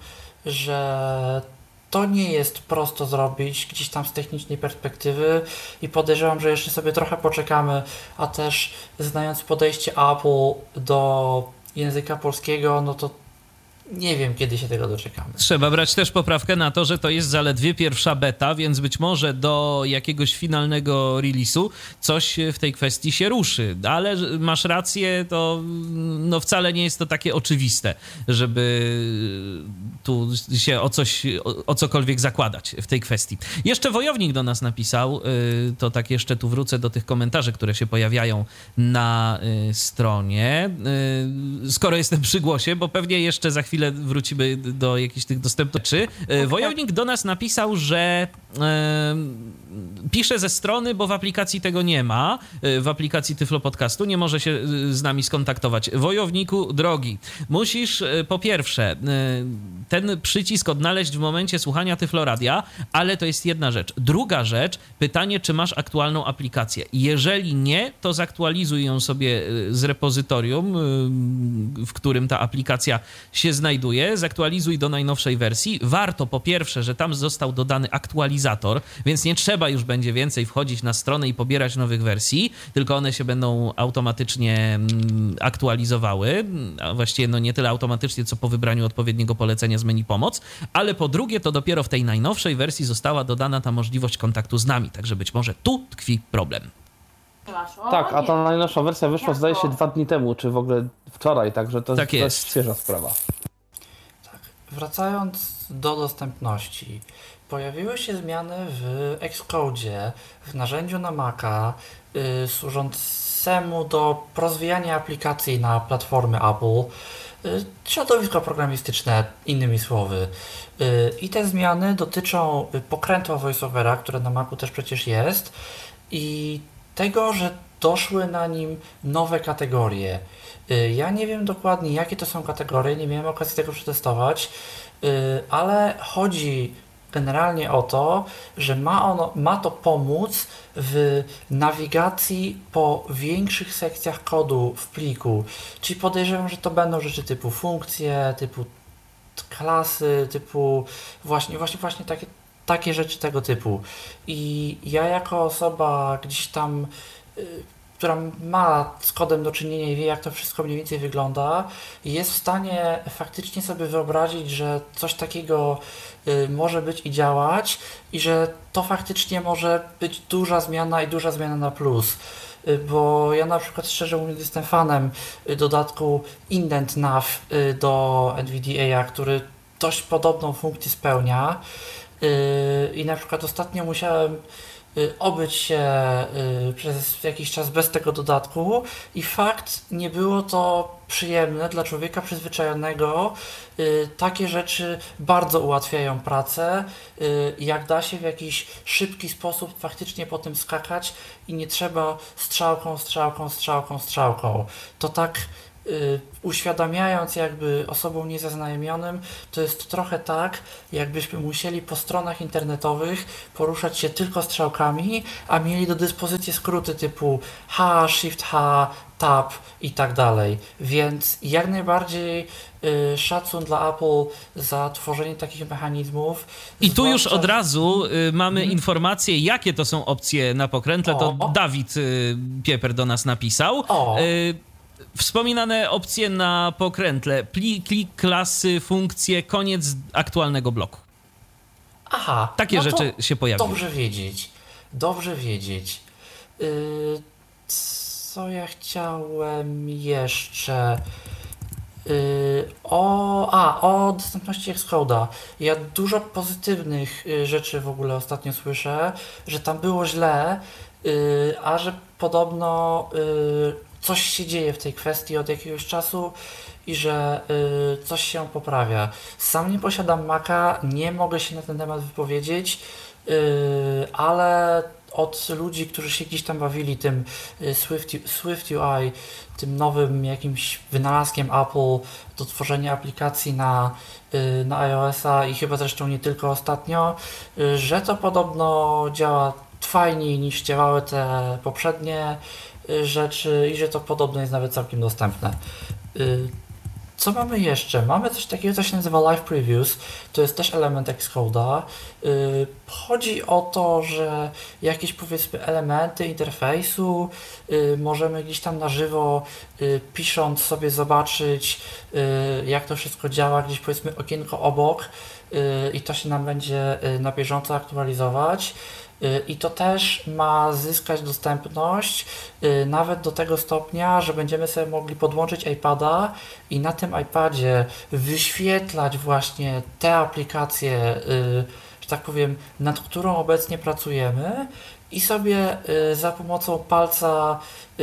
że to nie jest prosto zrobić gdzieś tam z technicznej perspektywy i podejrzewam, że jeszcze sobie trochę poczekamy, a też znając podejście Apple do języka polskiego, no to nie wiem, kiedy się tego doczekamy. Trzeba brać też poprawkę na to, że to jest zaledwie pierwsza beta, więc być może do jakiegoś finalnego release'u coś w tej kwestii się ruszy. Ale masz rację, to no wcale nie jest to takie oczywiste, żeby tu się o coś, o, o cokolwiek zakładać w tej kwestii. Jeszcze Wojownik do nas napisał, to tak jeszcze tu wrócę do tych komentarzy, które się pojawiają na stronie. Skoro jestem przy głosie, bo pewnie jeszcze za chwilę wrócimy do jakichś tych dostępności. Wojownik do nas napisał, że e, pisze ze strony, bo w aplikacji tego nie ma, w aplikacji Tyflo Podcastu, nie może się z nami skontaktować. Wojowniku drogi, musisz po pierwsze ten przycisk odnaleźć w momencie słuchania Tyfloradia, ale to jest jedna rzecz. Druga rzecz, pytanie, czy masz aktualną aplikację. Jeżeli nie, to zaktualizuj ją sobie z repozytorium, w którym ta aplikacja się znajduje, zaktualizuj do najnowszej wersji. Warto po pierwsze, że tam został dodany aktualizator, więc nie trzeba już będzie więcej wchodzić na stronę i pobierać nowych wersji, tylko one się będą automatycznie aktualizowały, a właściwie no nie tyle automatycznie, co po wybraniu odpowiedniego polecenia z menu pomoc, ale po drugie to dopiero w tej najnowszej wersji została dodana ta możliwość kontaktu z nami, także być może tu tkwi problem. Tak, a ta najnowsza wersja wyszła zdaje się dwa dni temu, czy w ogóle wczoraj, także to tak jest, jest. jest świeża sprawa. Tak. Wracając do dostępności, pojawiły się zmiany w Xcode, w narzędziu na Maca, yy, służącemu do rozwijania aplikacji na platformy Apple, yy, środowisko programistyczne, innymi słowy. Yy, I te zmiany dotyczą pokrętła VoiceOvera, które na Macu też przecież jest, i tego, że doszły na nim nowe kategorie. Ja nie wiem dokładnie, jakie to są kategorie, nie miałem okazji tego przetestować, ale chodzi generalnie o to, że ma, ono, ma to pomóc w nawigacji po większych sekcjach kodu w pliku. Czyli podejrzewam, że to będą rzeczy typu funkcje, typu klasy, typu właśnie, właśnie, właśnie takie takie rzeczy tego typu. I ja jako osoba gdzieś tam, y, która ma z kodem do czynienia i wie, jak to wszystko mniej więcej wygląda, jest w stanie faktycznie sobie wyobrazić, że coś takiego y, może być i działać i że to faktycznie może być duża zmiana i duża zmiana na plus. Y, bo ja na przykład szczerze mówiąc jestem fanem y, dodatku IndentNav y, do N V D A, który dość podobną funkcję spełnia. I na przykład ostatnio musiałem obyć się przez jakiś czas bez tego dodatku i fakt, nie było to przyjemne dla człowieka przyzwyczajonego. Takie rzeczy bardzo ułatwiają pracę. Jak da się w jakiś szybki sposób faktycznie po tym skakać i nie trzeba strzałką, strzałką, strzałką, strzałką. To tak uświadamiając jakby osobom niezaznajomionym, to jest trochę tak, jakbyśmy musieli po stronach internetowych poruszać się tylko strzałkami, a mieli do dyspozycji skróty typu H, Shift H, Tab i tak dalej. Więc jak najbardziej y, szacun dla Apple za tworzenie takich mechanizmów. I tu zwłaszcza... już od razu y, mamy hmm. informację, jakie to są opcje na pokrętle. To o. Dawid y, Pieper do nas napisał. O. Y, Wspominane opcje na pokrętle, plik, klik, klasy, funkcje, koniec aktualnego bloku. Aha. Takie no rzeczy się pojawiły. Dobrze wiedzieć. Dobrze wiedzieć. Yy, co ja chciałem jeszcze... Yy, o, a, o dostępności Xcode'a. Ja dużo pozytywnych y, rzeczy w ogóle ostatnio słyszę, że tam było źle, y, a że podobno y, coś się dzieje w tej kwestii od jakiegoś czasu i że y, coś się poprawia. Sam nie posiadam Maca, nie mogę się na ten temat wypowiedzieć, y, ale od ludzi, którzy się gdzieś tam bawili tym y, Swift, Swift U I, tym nowym jakimś wynalazkiem Apple do tworzenia aplikacji na, y, na iOS-a i chyba zresztą nie tylko ostatnio, y, że to podobno działa fajniej niż działały te poprzednie rzeczy i że to podobno jest nawet całkiem dostępne. Co mamy jeszcze? Mamy coś takiego, co się nazywa Live Previews. To jest też element Xcode'a. Chodzi o to, że jakieś powiedzmy elementy interfejsu możemy gdzieś tam na żywo pisząc sobie zobaczyć, jak to wszystko działa, gdzieś powiedzmy okienko obok i to się nam będzie na bieżąco aktualizować. I to też ma zyskać dostępność nawet do tego stopnia, że będziemy sobie mogli podłączyć iPada i na tym iPadzie wyświetlać właśnie te aplikacje, że tak powiem, nad którą obecnie pracujemy i sobie za pomocą palca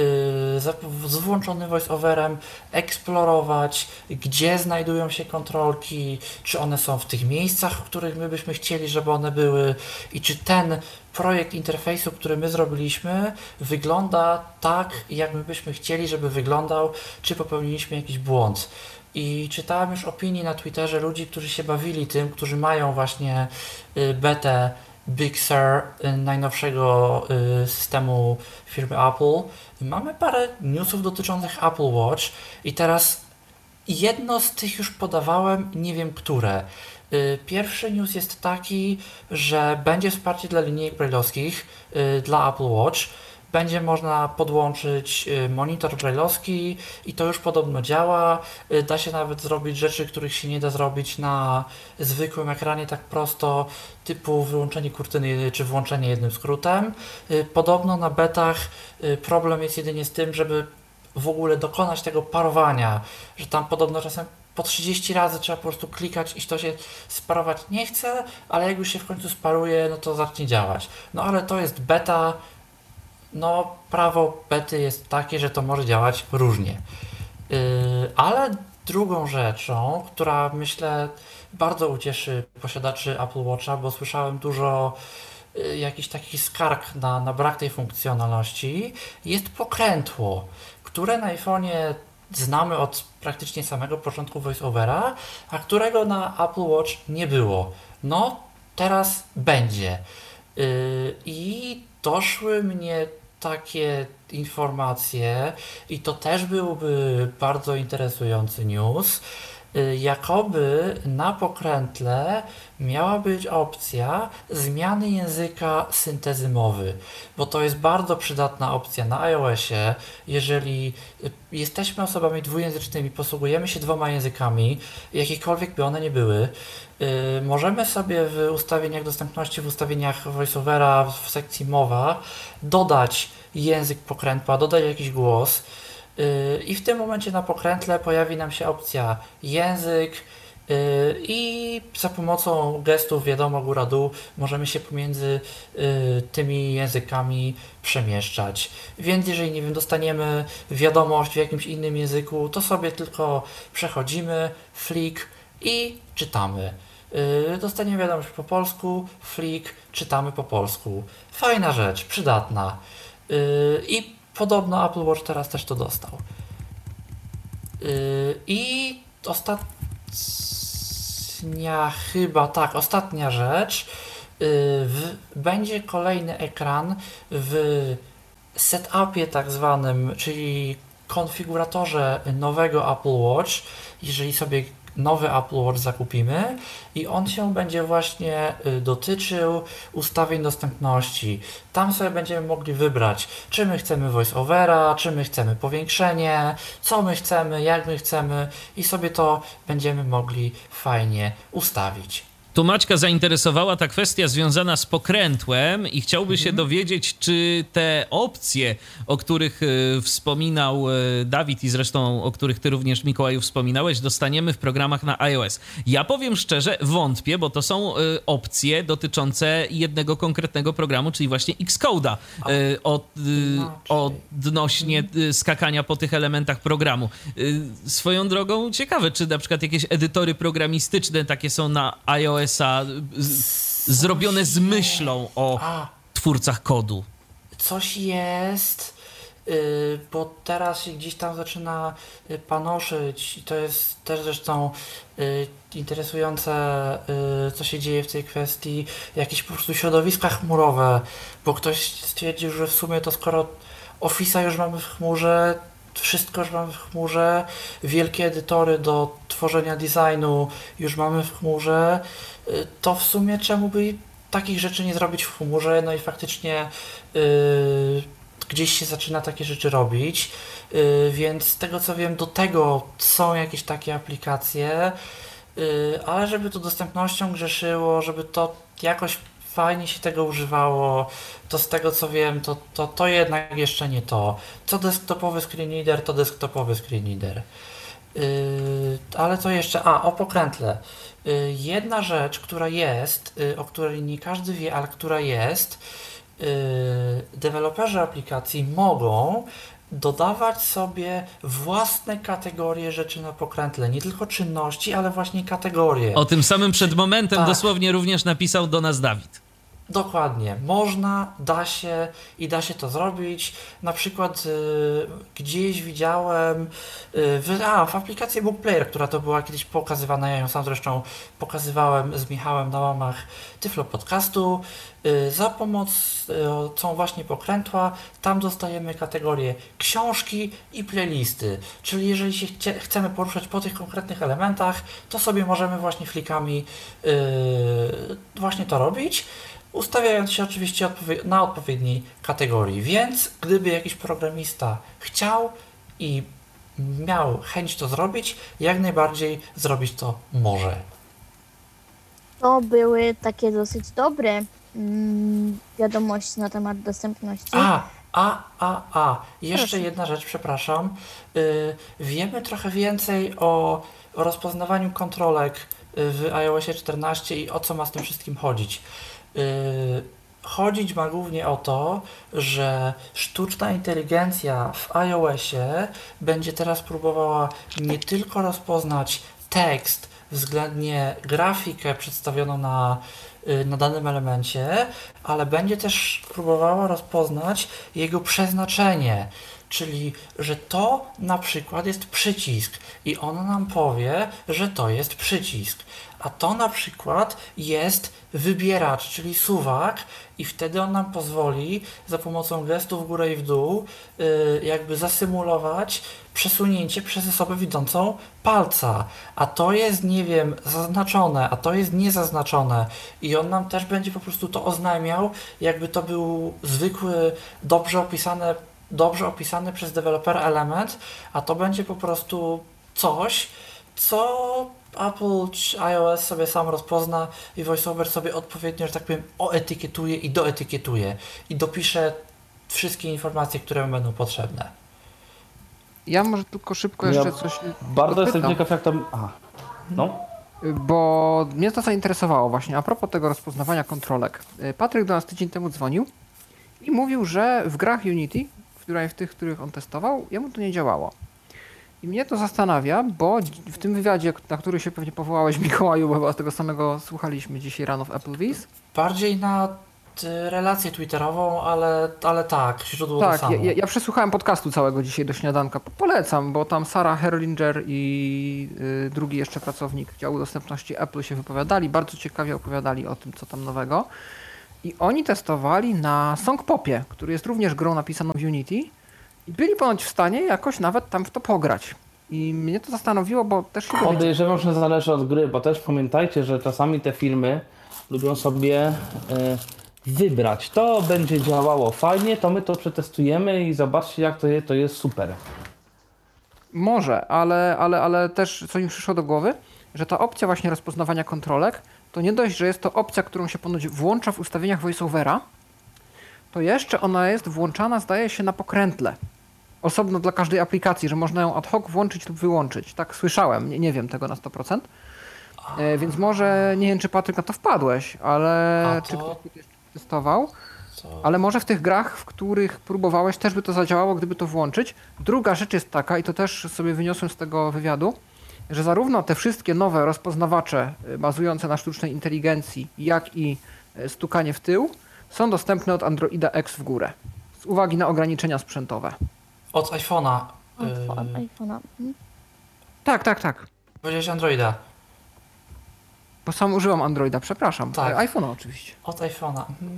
z włączonym voice-overem eksplorować, gdzie znajdują się kontrolki, czy one są w tych miejscach, w których my byśmy chcieli, żeby one były i czy ten projekt interfejsu, który my zrobiliśmy, wygląda tak, jak my byśmy chcieli, żeby wyglądał, czy popełniliśmy jakiś błąd. I czytałem już opinie na Twitterze ludzi, którzy się bawili tym, którzy mają właśnie betę Big Sur, najnowszego systemu firmy Apple. Mamy parę newsów dotyczących Apple Watch i teraz jedno z tych już podawałem, nie wiem które. Pierwszy news jest taki, że będzie wsparcie dla linijek braille'owskich dla Apple Watch. Będzie można podłączyć monitor braille'owski i to już podobno działa. Da się nawet zrobić rzeczy, których się nie da zrobić na zwykłym ekranie tak prosto, typu wyłączenie kurtyny czy włączenie jednym skrótem. Podobno na betach problem jest jedynie z tym, żeby w ogóle dokonać tego parowania, że tam podobno czasem po trzydzieści razy trzeba po prostu klikać i to się sparować nie chce, ale jak już się w końcu sparuje, no to zacznie działać. No ale to jest beta, no prawo bety jest takie, że to może działać różnie. Yy, ale drugą rzeczą, która myślę bardzo ucieszy posiadaczy Apple Watcha, bo słyszałem dużo yy, jakichś takich skarg na, na brak tej funkcjonalności, jest pokrętło, które na iPhone'ie znamy od praktycznie samego początku VoiceOvera, a którego na Apple Watch nie było. No, teraz będzie. Yy, I doszły mnie takie informacje i to też byłby bardzo interesujący news, jakoby na pokrętle miała być opcja zmiany języka syntezy mowy, bo to jest bardzo przydatna opcja na iOSie, jeżeli jesteśmy osobami dwujęzycznymi, posługujemy się dwoma językami, jakiekolwiek by one nie były, yy, możemy sobie w ustawieniach dostępności, w ustawieniach VoiceOvera, w sekcji mowa dodać język pokrętła, dodać jakiś głos, i w tym momencie na pokrętle pojawi nam się opcja język I za pomocą gestów wiadomo góra-dół możemy się pomiędzy tymi językami przemieszczać. Więc jeżeli, nie wiem, dostaniemy wiadomość w jakimś innym języku, to sobie tylko przechodzimy, flik i czytamy. Dostaniemy wiadomość po polsku, flik, czytamy po polsku. Fajna rzecz, przydatna. I podobno Apple Watch teraz też to dostał. I ostatnia chyba, tak, ostatnia rzecz. W, będzie kolejny ekran w setupie tak zwanym, czyli konfiguratorze nowego Apple Watch. Jeżeli sobie nowy Apple Watch zakupimy i on się będzie właśnie dotyczył ustawień dostępności. Tam sobie będziemy mogli wybrać, czy my chcemy voice-overa, czy my chcemy powiększenie, co my chcemy, jak my chcemy i sobie to będziemy mogli fajnie ustawić. Tu Maćka zainteresowała ta kwestia związana z pokrętłem i chciałby mhm. się dowiedzieć, czy te opcje, o których y, wspominał y, Dawid i zresztą o których ty również, Mikołaju, wspominałeś, dostaniemy w programach na iOS. Ja powiem szczerze, wątpię, bo to są y, opcje dotyczące jednego konkretnego programu, czyli właśnie Xcode'a, y, od, y, odnośnie y, skakania po tych elementach programu. Y, swoją drogą ciekawe, czy na przykład jakieś edytory programistyczne takie są na iOS zrobione z myślą o A, twórcach kodu. Coś jest, yy, bo teraz się gdzieś tam zaczyna panoszyć i to jest też zresztą yy, interesujące, yy, co się dzieje w tej kwestii, jakieś po prostu środowiska chmurowe, bo ktoś stwierdził, że w sumie to skoro Office'a już mamy w chmurze, wszystko już mamy w chmurze, wielkie edytory do tworzenia designu już mamy w chmurze, to w sumie czemu by takich rzeczy nie zrobić w chmurze? No i faktycznie yy, gdzieś się zaczyna takie rzeczy robić, yy, więc z tego co wiem, do tego są jakieś takie aplikacje, yy, ale żeby to dostępnością grzeszyło, żeby to jakoś fajnie się tego używało, to z tego co wiem, to, to, to jednak jeszcze nie to. Co desktopowy screen reader, to desktopowy screen reader. Yy, ale to jeszcze, a o pokrętle. Yy, jedna rzecz, która jest, yy, o której nie każdy wie, ale która jest, yy, deweloperzy aplikacji mogą dodawać sobie własne kategorie rzeczy na pokrętle. Nie tylko czynności, ale właśnie kategorie. O tym samym przed momentem tak. dosłownie również napisał do nas Dawid. Dokładnie. Można, da się i da się to zrobić. Na przykład y, gdzieś widziałem y, w, a, w aplikacji Book Player, która to była kiedyś pokazywana, ja ją sam zresztą pokazywałem z Michałem na łamach Tyflo Podcastu. Y, za pomocą y, właśnie pokrętła tam dostajemy kategorie książki i playlisty. Czyli jeżeli się chcie, chcemy poruszać po tych konkretnych elementach, to sobie możemy właśnie flikami y, właśnie to robić, ustawiając się oczywiście odpowie- na odpowiedniej kategorii. Więc gdyby jakiś programista chciał i miał chęć to zrobić, jak najbardziej zrobić to może. To były takie dosyć dobre mm, wiadomości na temat dostępności. A, a, a, a. Jeszcze Proszę. jedna rzecz, przepraszam. Yy, wiemy trochę więcej o, o rozpoznawaniu kontrolek w iOSie czternaście i o co ma z tym wszystkim chodzić. Yy, chodzić ma głównie o to, że sztuczna inteligencja w iOSie będzie teraz próbowała nie tylko rozpoznać tekst względnie grafikę przedstawioną na, yy, na danym elemencie, ale będzie też próbowała rozpoznać jego przeznaczenie. Czyli, że to na przykład jest przycisk i ona nam powie, że to jest przycisk. A to na przykład jest wybieracz, czyli suwak i wtedy on nam pozwoli za pomocą gestu w górę i w dół yy, jakby zasymulować przesunięcie przez osobę widzącą palca. A to jest, nie wiem, zaznaczone, a to jest niezaznaczone i on nam też będzie po prostu to oznajmiał, jakby to był zwykły, dobrze opisane dobrze opisany przez dewelopera element, a to będzie po prostu coś, co Apple czy iOS sobie sam rozpozna i VoiceOver sobie odpowiednio, że tak powiem, oetykietuje i doetykietuje i dopisze wszystkie informacje, które będą potrzebne. Ja może tylko szybko Ja jeszcze coś Bardzo jestem podpytam. ciekaw, jak tam... Aha. No. bo mnie to zainteresowało właśnie a propos tego rozpoznawania kontrolek. Patryk do nas tydzień temu dzwonił i mówił, że w grach Unity, w tych, których on testował, jemu to nie działało. I mnie to zastanawia, bo w tym wywiadzie, na który się pewnie powołałeś, Mikołaju, bo chyba z tego samego słuchaliśmy dzisiaj rano w Applebee's. Bardziej na y, relację twitterową, ale, ale tak, źródło Tak, to samo. ja, ja przesłuchałem podcastu całego dzisiaj do śniadanka. Polecam, bo tam Sarah Herlinger i y, drugi jeszcze pracownik działu dostępności Apple się wypowiadali, bardzo ciekawie opowiadali o tym, co tam nowego. I oni testowali na Songpopie, który jest również grą napisaną w Unity i byli ponoć w stanie jakoś nawet tam w to pograć. I mnie to zastanowiło, bo też się Podejrzewam, że zależy od gry, bo też pamiętajcie, że czasami te filmy lubią sobie e, wybrać. To będzie działało fajnie, to my to przetestujemy i zobaczcie, jak to jest, to jest super. Może, ale, ale, ale też co mi przyszło do głowy, że ta opcja właśnie rozpoznawania kontrolek, to nie dość, że jest to opcja, którą się ponoć włącza w ustawieniach voiceovera, to jeszcze ona jest włączana, zdaje się, na pokrętle. Osobno dla każdej aplikacji, że można ją ad hoc włączyć lub wyłączyć. Tak słyszałem, nie, nie wiem tego na sto procent. E, więc może, nie wiem czy Patryk na to wpadłeś, ale A czy to- ktoś jeszcze testował? Co? Ale może w tych grach, w których próbowałeś, też by to zadziałało, gdyby to włączyć. Druga rzecz jest taka, i to też sobie wyniosłem z tego wywiadu, że zarówno te wszystkie nowe rozpoznawacze y, bazujące na sztucznej inteligencji, jak i y, stukanie w tył są dostępne od Androida X w górę. Z uwagi na ograniczenia sprzętowe. Od iPhone'a. Od Yy, iPhone'a. Mhm. Tak, tak, tak. powiedziałeś Androida. Bo sam używam Androida, przepraszam. Tak. Tak. iPhone'a oczywiście. Od iPhone'a. Mhm.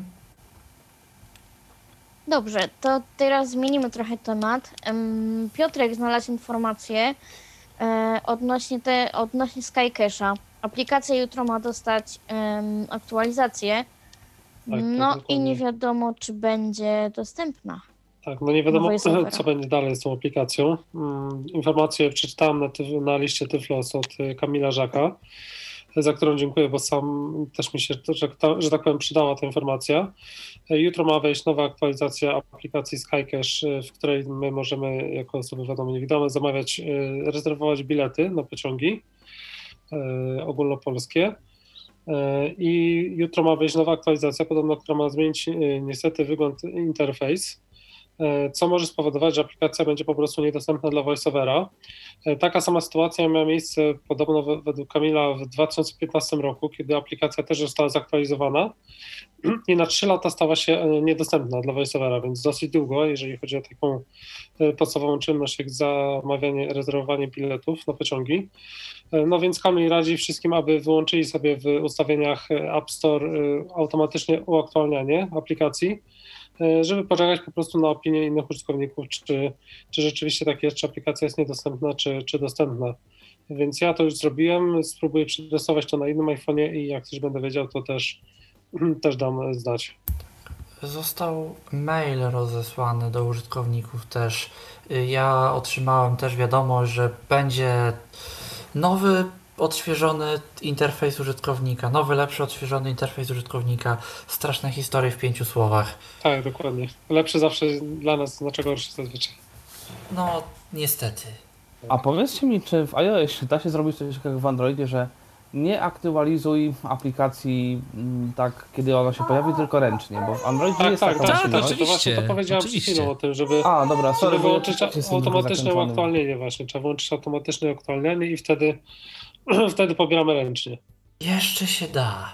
Dobrze, to teraz zmienimy trochę temat. Em, Piotrek znalazł informację e, odnośnie, te, odnośnie SkyCache'a. Aplikacja jutro ma dostać em, aktualizację. Tak, No tak, i nie dokładnie. wiadomo, czy będzie dostępna. Tak, no nie wiadomo, voiceovera. co będzie dalej z tą aplikacją. Mm, Informację przeczytałem na, tyf- na liście Tyflos od y, Kamila Żaka, za którą dziękuję, bo sam też mi się, że, ta- że tak powiem, przydała ta informacja. Y, Jutro ma wejść nowa aktualizacja aplikacji SkyCache, y, w której my możemy, jako osoby wiadomo niewidome, zamawiać, y, rezerwować bilety na pociągi y, ogólnopolskie. Y, I jutro ma wejść nowa aktualizacja, podobno, która ma zmienić y, niestety wygląd interfejs, co może spowodować, że aplikacja będzie po prostu niedostępna dla VoiceOvera. Taka sama sytuacja miała miejsce podobno we- według Kamila w dwa tysiące piętnastym roku, kiedy aplikacja też została zaktualizowana i na trzy lata stała się e, niedostępna dla VoiceOvera, więc dosyć długo, jeżeli chodzi o taką e, podstawową czynność jak zamawianie, rezerwowanie biletów na pociągi. E, No więc Kamil radzi wszystkim, aby wyłączyli sobie w ustawieniach e, App Store e, automatycznie uaktualnianie aplikacji, e, żeby poczekać po prostu na opinię innych użytkowników, czy, czy rzeczywiście tak jest, czy aplikacja jest niedostępna, czy, czy dostępna. Więc ja to już zrobiłem, spróbuję przetestować to na innym iPhone'ie i jak coś będę wiedział, to też, też dam znać. Został mail rozesłany do użytkowników też. Y, Ja otrzymałem też wiadomość, że będzie nowy, odświeżony interfejs użytkownika, nowy, lepszy, odświeżony interfejs użytkownika. Straszne historie w pięciu słowach. Tak, dokładnie. Lepszy zawsze dla nas znaczy gorszy zazwyczaj. No, niestety. A powiedzcie mi, czy w iOS da się zrobić coś takiego w Androidzie, że nie aktualizuj aplikacji mm, tak, kiedy ona się pojawi, tylko ręcznie, bo w Androidzie Tak, jest tak, taka tak, tak, to, możliwość. to właśnie to oczywiście, powiedziałem przed oczywiście. chwilą o tym, żeby, A, dobra, sorry, żeby bo ja wyłączyć rzeczywiście jestem trochę automatyczne zakręcony. uaktualnienie właśnie. Trzeba włączyć automatyczne uaktualnienie i wtedy, wtedy pobieramy ręcznie. Jeszcze się da.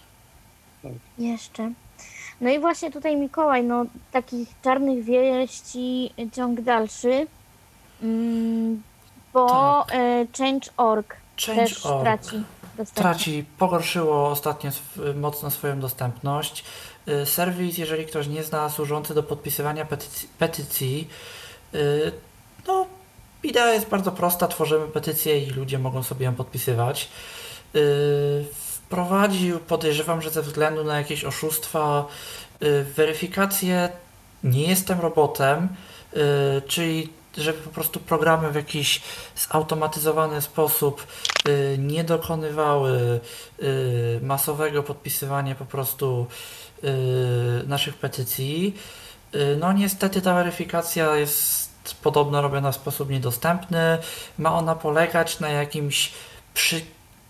Jeszcze. No i właśnie tutaj Mikołaj, no takich czarnych wieści ciąg dalszy, mm, bo Tak. e, Change kropka org też Change kropka org traci dostępność. traci, pogorszyło ostatnio sw- mocno swoją dostępność. Y, Serwis, jeżeli ktoś nie zna, służący do podpisywania petycji, petycji y, no idea jest bardzo prosta, tworzymy petycję i ludzie mogą sobie ją podpisywać. Y, Wprowadził, podejrzewam, że ze względu na jakieś oszustwa, y, weryfikację nie jestem robotem, y, czyli żeby po prostu programy w jakiś zautomatyzowany sposób y, nie dokonywały y, masowego podpisywania po prostu y, naszych petycji. Y, No niestety ta weryfikacja jest podobno robiona w sposób niedostępny. Ma ona polegać na jakimś przy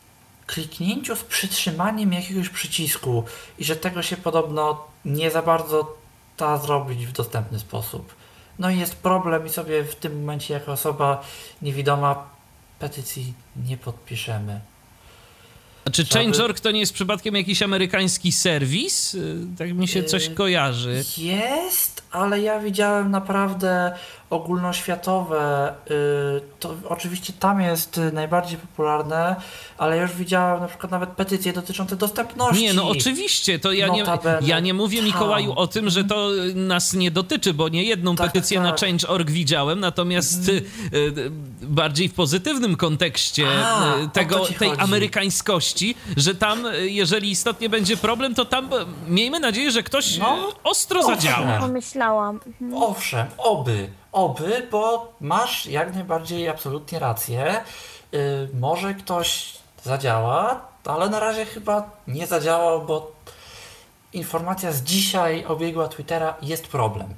kliknięciu z przytrzymaniem jakiegoś przycisku i że tego się podobno nie za bardzo da zrobić w dostępny sposób. No i jest problem i sobie w tym momencie jako osoba niewidoma petycji nie podpiszemy. A czy Change kropka org to nie jest przypadkiem jakiś amerykański serwis? Tak mi się coś kojarzy. Jest, ale ja widziałem naprawdę ogólnoświatowe. To oczywiście tam jest najbardziej popularne, ale ja już widziałem na przykład nawet petycje dotyczące dostępności. Nie, no oczywiście, to ja nie, ja nie mówię, Mikołaju, o tym, że to nas nie dotyczy, bo nie jedną tak, petycję tak. na Change kropka org widziałem, natomiast mm. bardziej w pozytywnym kontekście A, tego, tej chodzi. amerykańskości, że tam, jeżeli istotnie będzie problem, to tam miejmy nadzieję, że ktoś no, ostro owszem. zadziała. Pomyślałam. Mhm. Owszem, oby, oby, bo masz jak najbardziej absolutnie rację. Yy, może ktoś zadziała, ale na razie chyba nie zadziałał, bo informacja z dzisiaj obiegła Twittera, jest problem.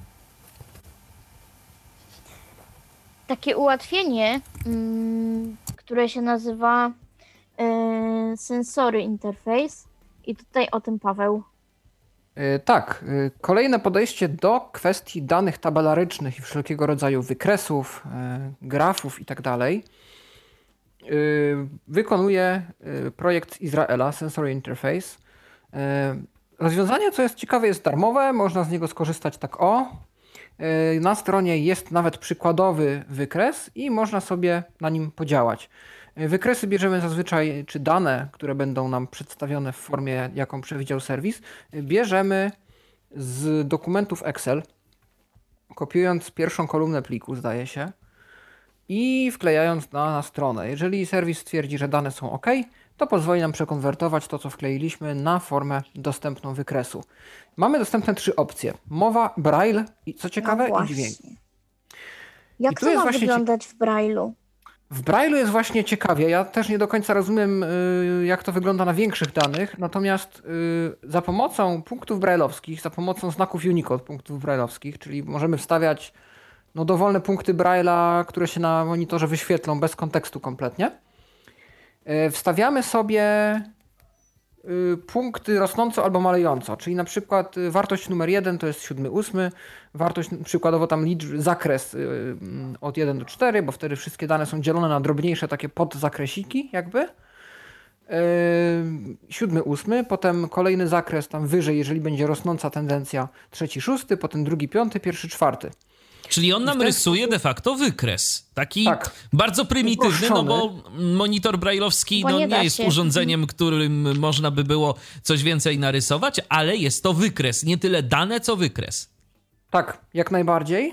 Takie ułatwienie, mm, które się nazywa yy, Sensory Interface i tutaj o tym Paweł. Yy, tak, yy, kolejne podejście do kwestii danych tabelarycznych i wszelkiego rodzaju wykresów, yy, grafów i tak dalej wykonuje yy, projekt z Izraela, Sensory Interface. Yy, rozwiązanie, co jest ciekawe, jest darmowe, można z niego skorzystać tak o. Yy, na stronie jest nawet przykładowy wykres i można sobie na nim podziałać. Wykresy bierzemy zazwyczaj, czy dane, które będą nam przedstawione w formie, jaką przewidział serwis, bierzemy z dokumentów Excel, kopiując pierwszą kolumnę pliku, zdaje się, i wklejając na, na stronę. Jeżeli serwis stwierdzi, że dane są OK, to pozwoli nam przekonwertować to, co wkleiliśmy, na formę dostępną wykresu. Mamy dostępne trzy opcje. Mowa, braille i co ciekawe, no i dźwięk. Jak I to ma wyglądać w braille'u? W Braille'u jest właśnie ciekawie. Ja też nie do końca rozumiem, jak to wygląda na większych danych, natomiast za pomocą punktów braille'owskich, za pomocą znaków Unicode punktów braille'owskich, czyli możemy wstawiać no, dowolne punkty Braille'a, które się na monitorze wyświetlą bez kontekstu kompletnie. Wstawiamy sobie punkty rosnąco albo malejąco, czyli na przykład wartość numer jeden to jest siódmy, ósmy, wartość przykładowo tam liczb, zakres od jeden do czterech, bo wtedy wszystkie dane są dzielone na drobniejsze takie podzakresiki jakby. Yy, siódmy, ósmy, potem kolejny zakres tam wyżej, jeżeli będzie rosnąca tendencja, trzeci, szósty, potem drugi, piąty, pierwszy, czwarty. Czyli on nam rysuje sposób... de facto wykres. Taki tak. bardzo prymitywny, no bo monitor braille'owski no, nie, nie jest urządzeniem, którym można by było coś więcej narysować, ale jest to wykres. Nie tyle dane, co wykres. Tak, jak najbardziej.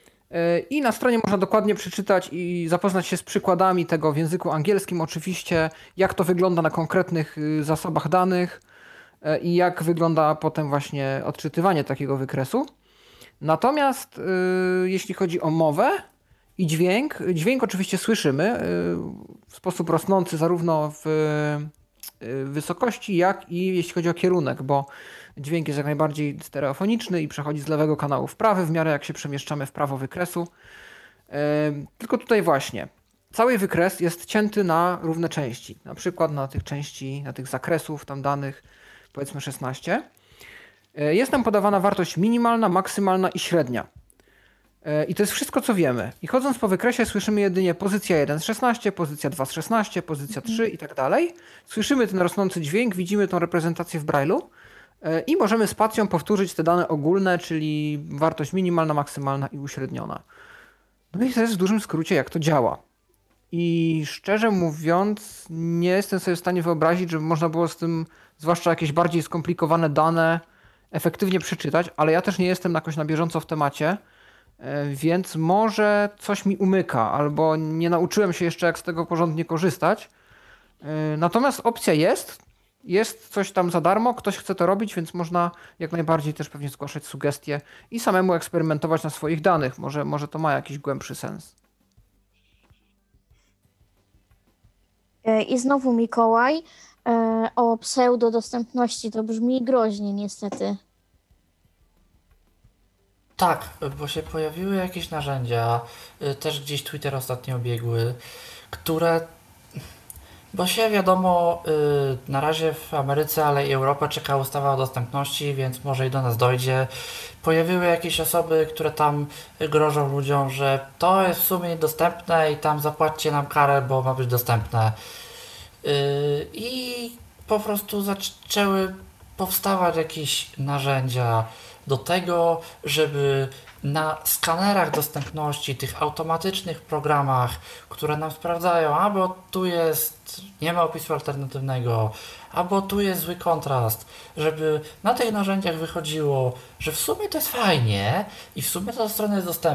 I na stronie można dokładnie przeczytać i zapoznać się z przykładami tego w języku angielskim oczywiście, jak to wygląda na konkretnych zasobach danych i jak wygląda potem właśnie odczytywanie takiego wykresu. Natomiast yy, jeśli chodzi o mowę i dźwięk, dźwięk oczywiście słyszymy yy, w sposób rosnący zarówno w yy, wysokości, jak i jeśli chodzi o kierunek, bo dźwięk jest jak najbardziej stereofoniczny i przechodzi z lewego kanału w prawy w miarę jak się przemieszczamy w prawo wykresu. Yy, tylko tutaj właśnie cały wykres jest cięty na równe części, na przykład na tych części, na tych zakresów tam danych, powiedzmy szesnaście. Jest nam podawana wartość minimalna, maksymalna i średnia. I to jest wszystko, co wiemy. I chodząc po wykresie słyszymy jedynie pozycja jeden z szesnastu, pozycja dwa z szesnastu, pozycja trzy i tak dalej. Słyszymy ten rosnący dźwięk, widzimy tą reprezentację w Braille'u i możemy spacją powtórzyć te dane ogólne, czyli wartość minimalna, maksymalna i uśredniona. No i to jest w dużym skrócie, jak to działa. I szczerze mówiąc, nie jestem sobie w stanie wyobrazić, żeby można było z tym, zwłaszcza jakieś bardziej skomplikowane dane, efektywnie przeczytać, ale ja też nie jestem jakoś na bieżąco w temacie, więc może coś mi umyka, albo nie nauczyłem się jeszcze, jak z tego porządnie korzystać. Natomiast opcja jest, jest coś tam za darmo, ktoś chce to robić, więc można jak najbardziej też pewnie zgłaszać sugestie i samemu eksperymentować na swoich danych. Może, może to ma jakiś głębszy sens. I znowu Mikołaj. O pseudodostępności to brzmi groźnie niestety. Tak, bo się pojawiły jakieś narzędzia, też gdzieś Twitter ostatnio biegły, które Bo się wiadomo, y, na razie w Ameryce, ale i Europę czeka ustawa o dostępności, więc może i do nas dojdzie. Pojawiły jakieś osoby, które tam grożą ludziom, że to jest w sumie niedostępne i tam zapłaćcie nam karę, bo ma być dostępne. Yy, I po prostu zaczęły powstawać jakieś narzędzia do tego, żeby na skanerach dostępności, tych automatycznych programach, które nam sprawdzają, albo tu jest, nie ma opisu alternatywnego, albo tu jest zły kontrast, żeby na tych narzędziach wychodziło, że w sumie to jest fajnie i w sumie ta strona jest dostępna.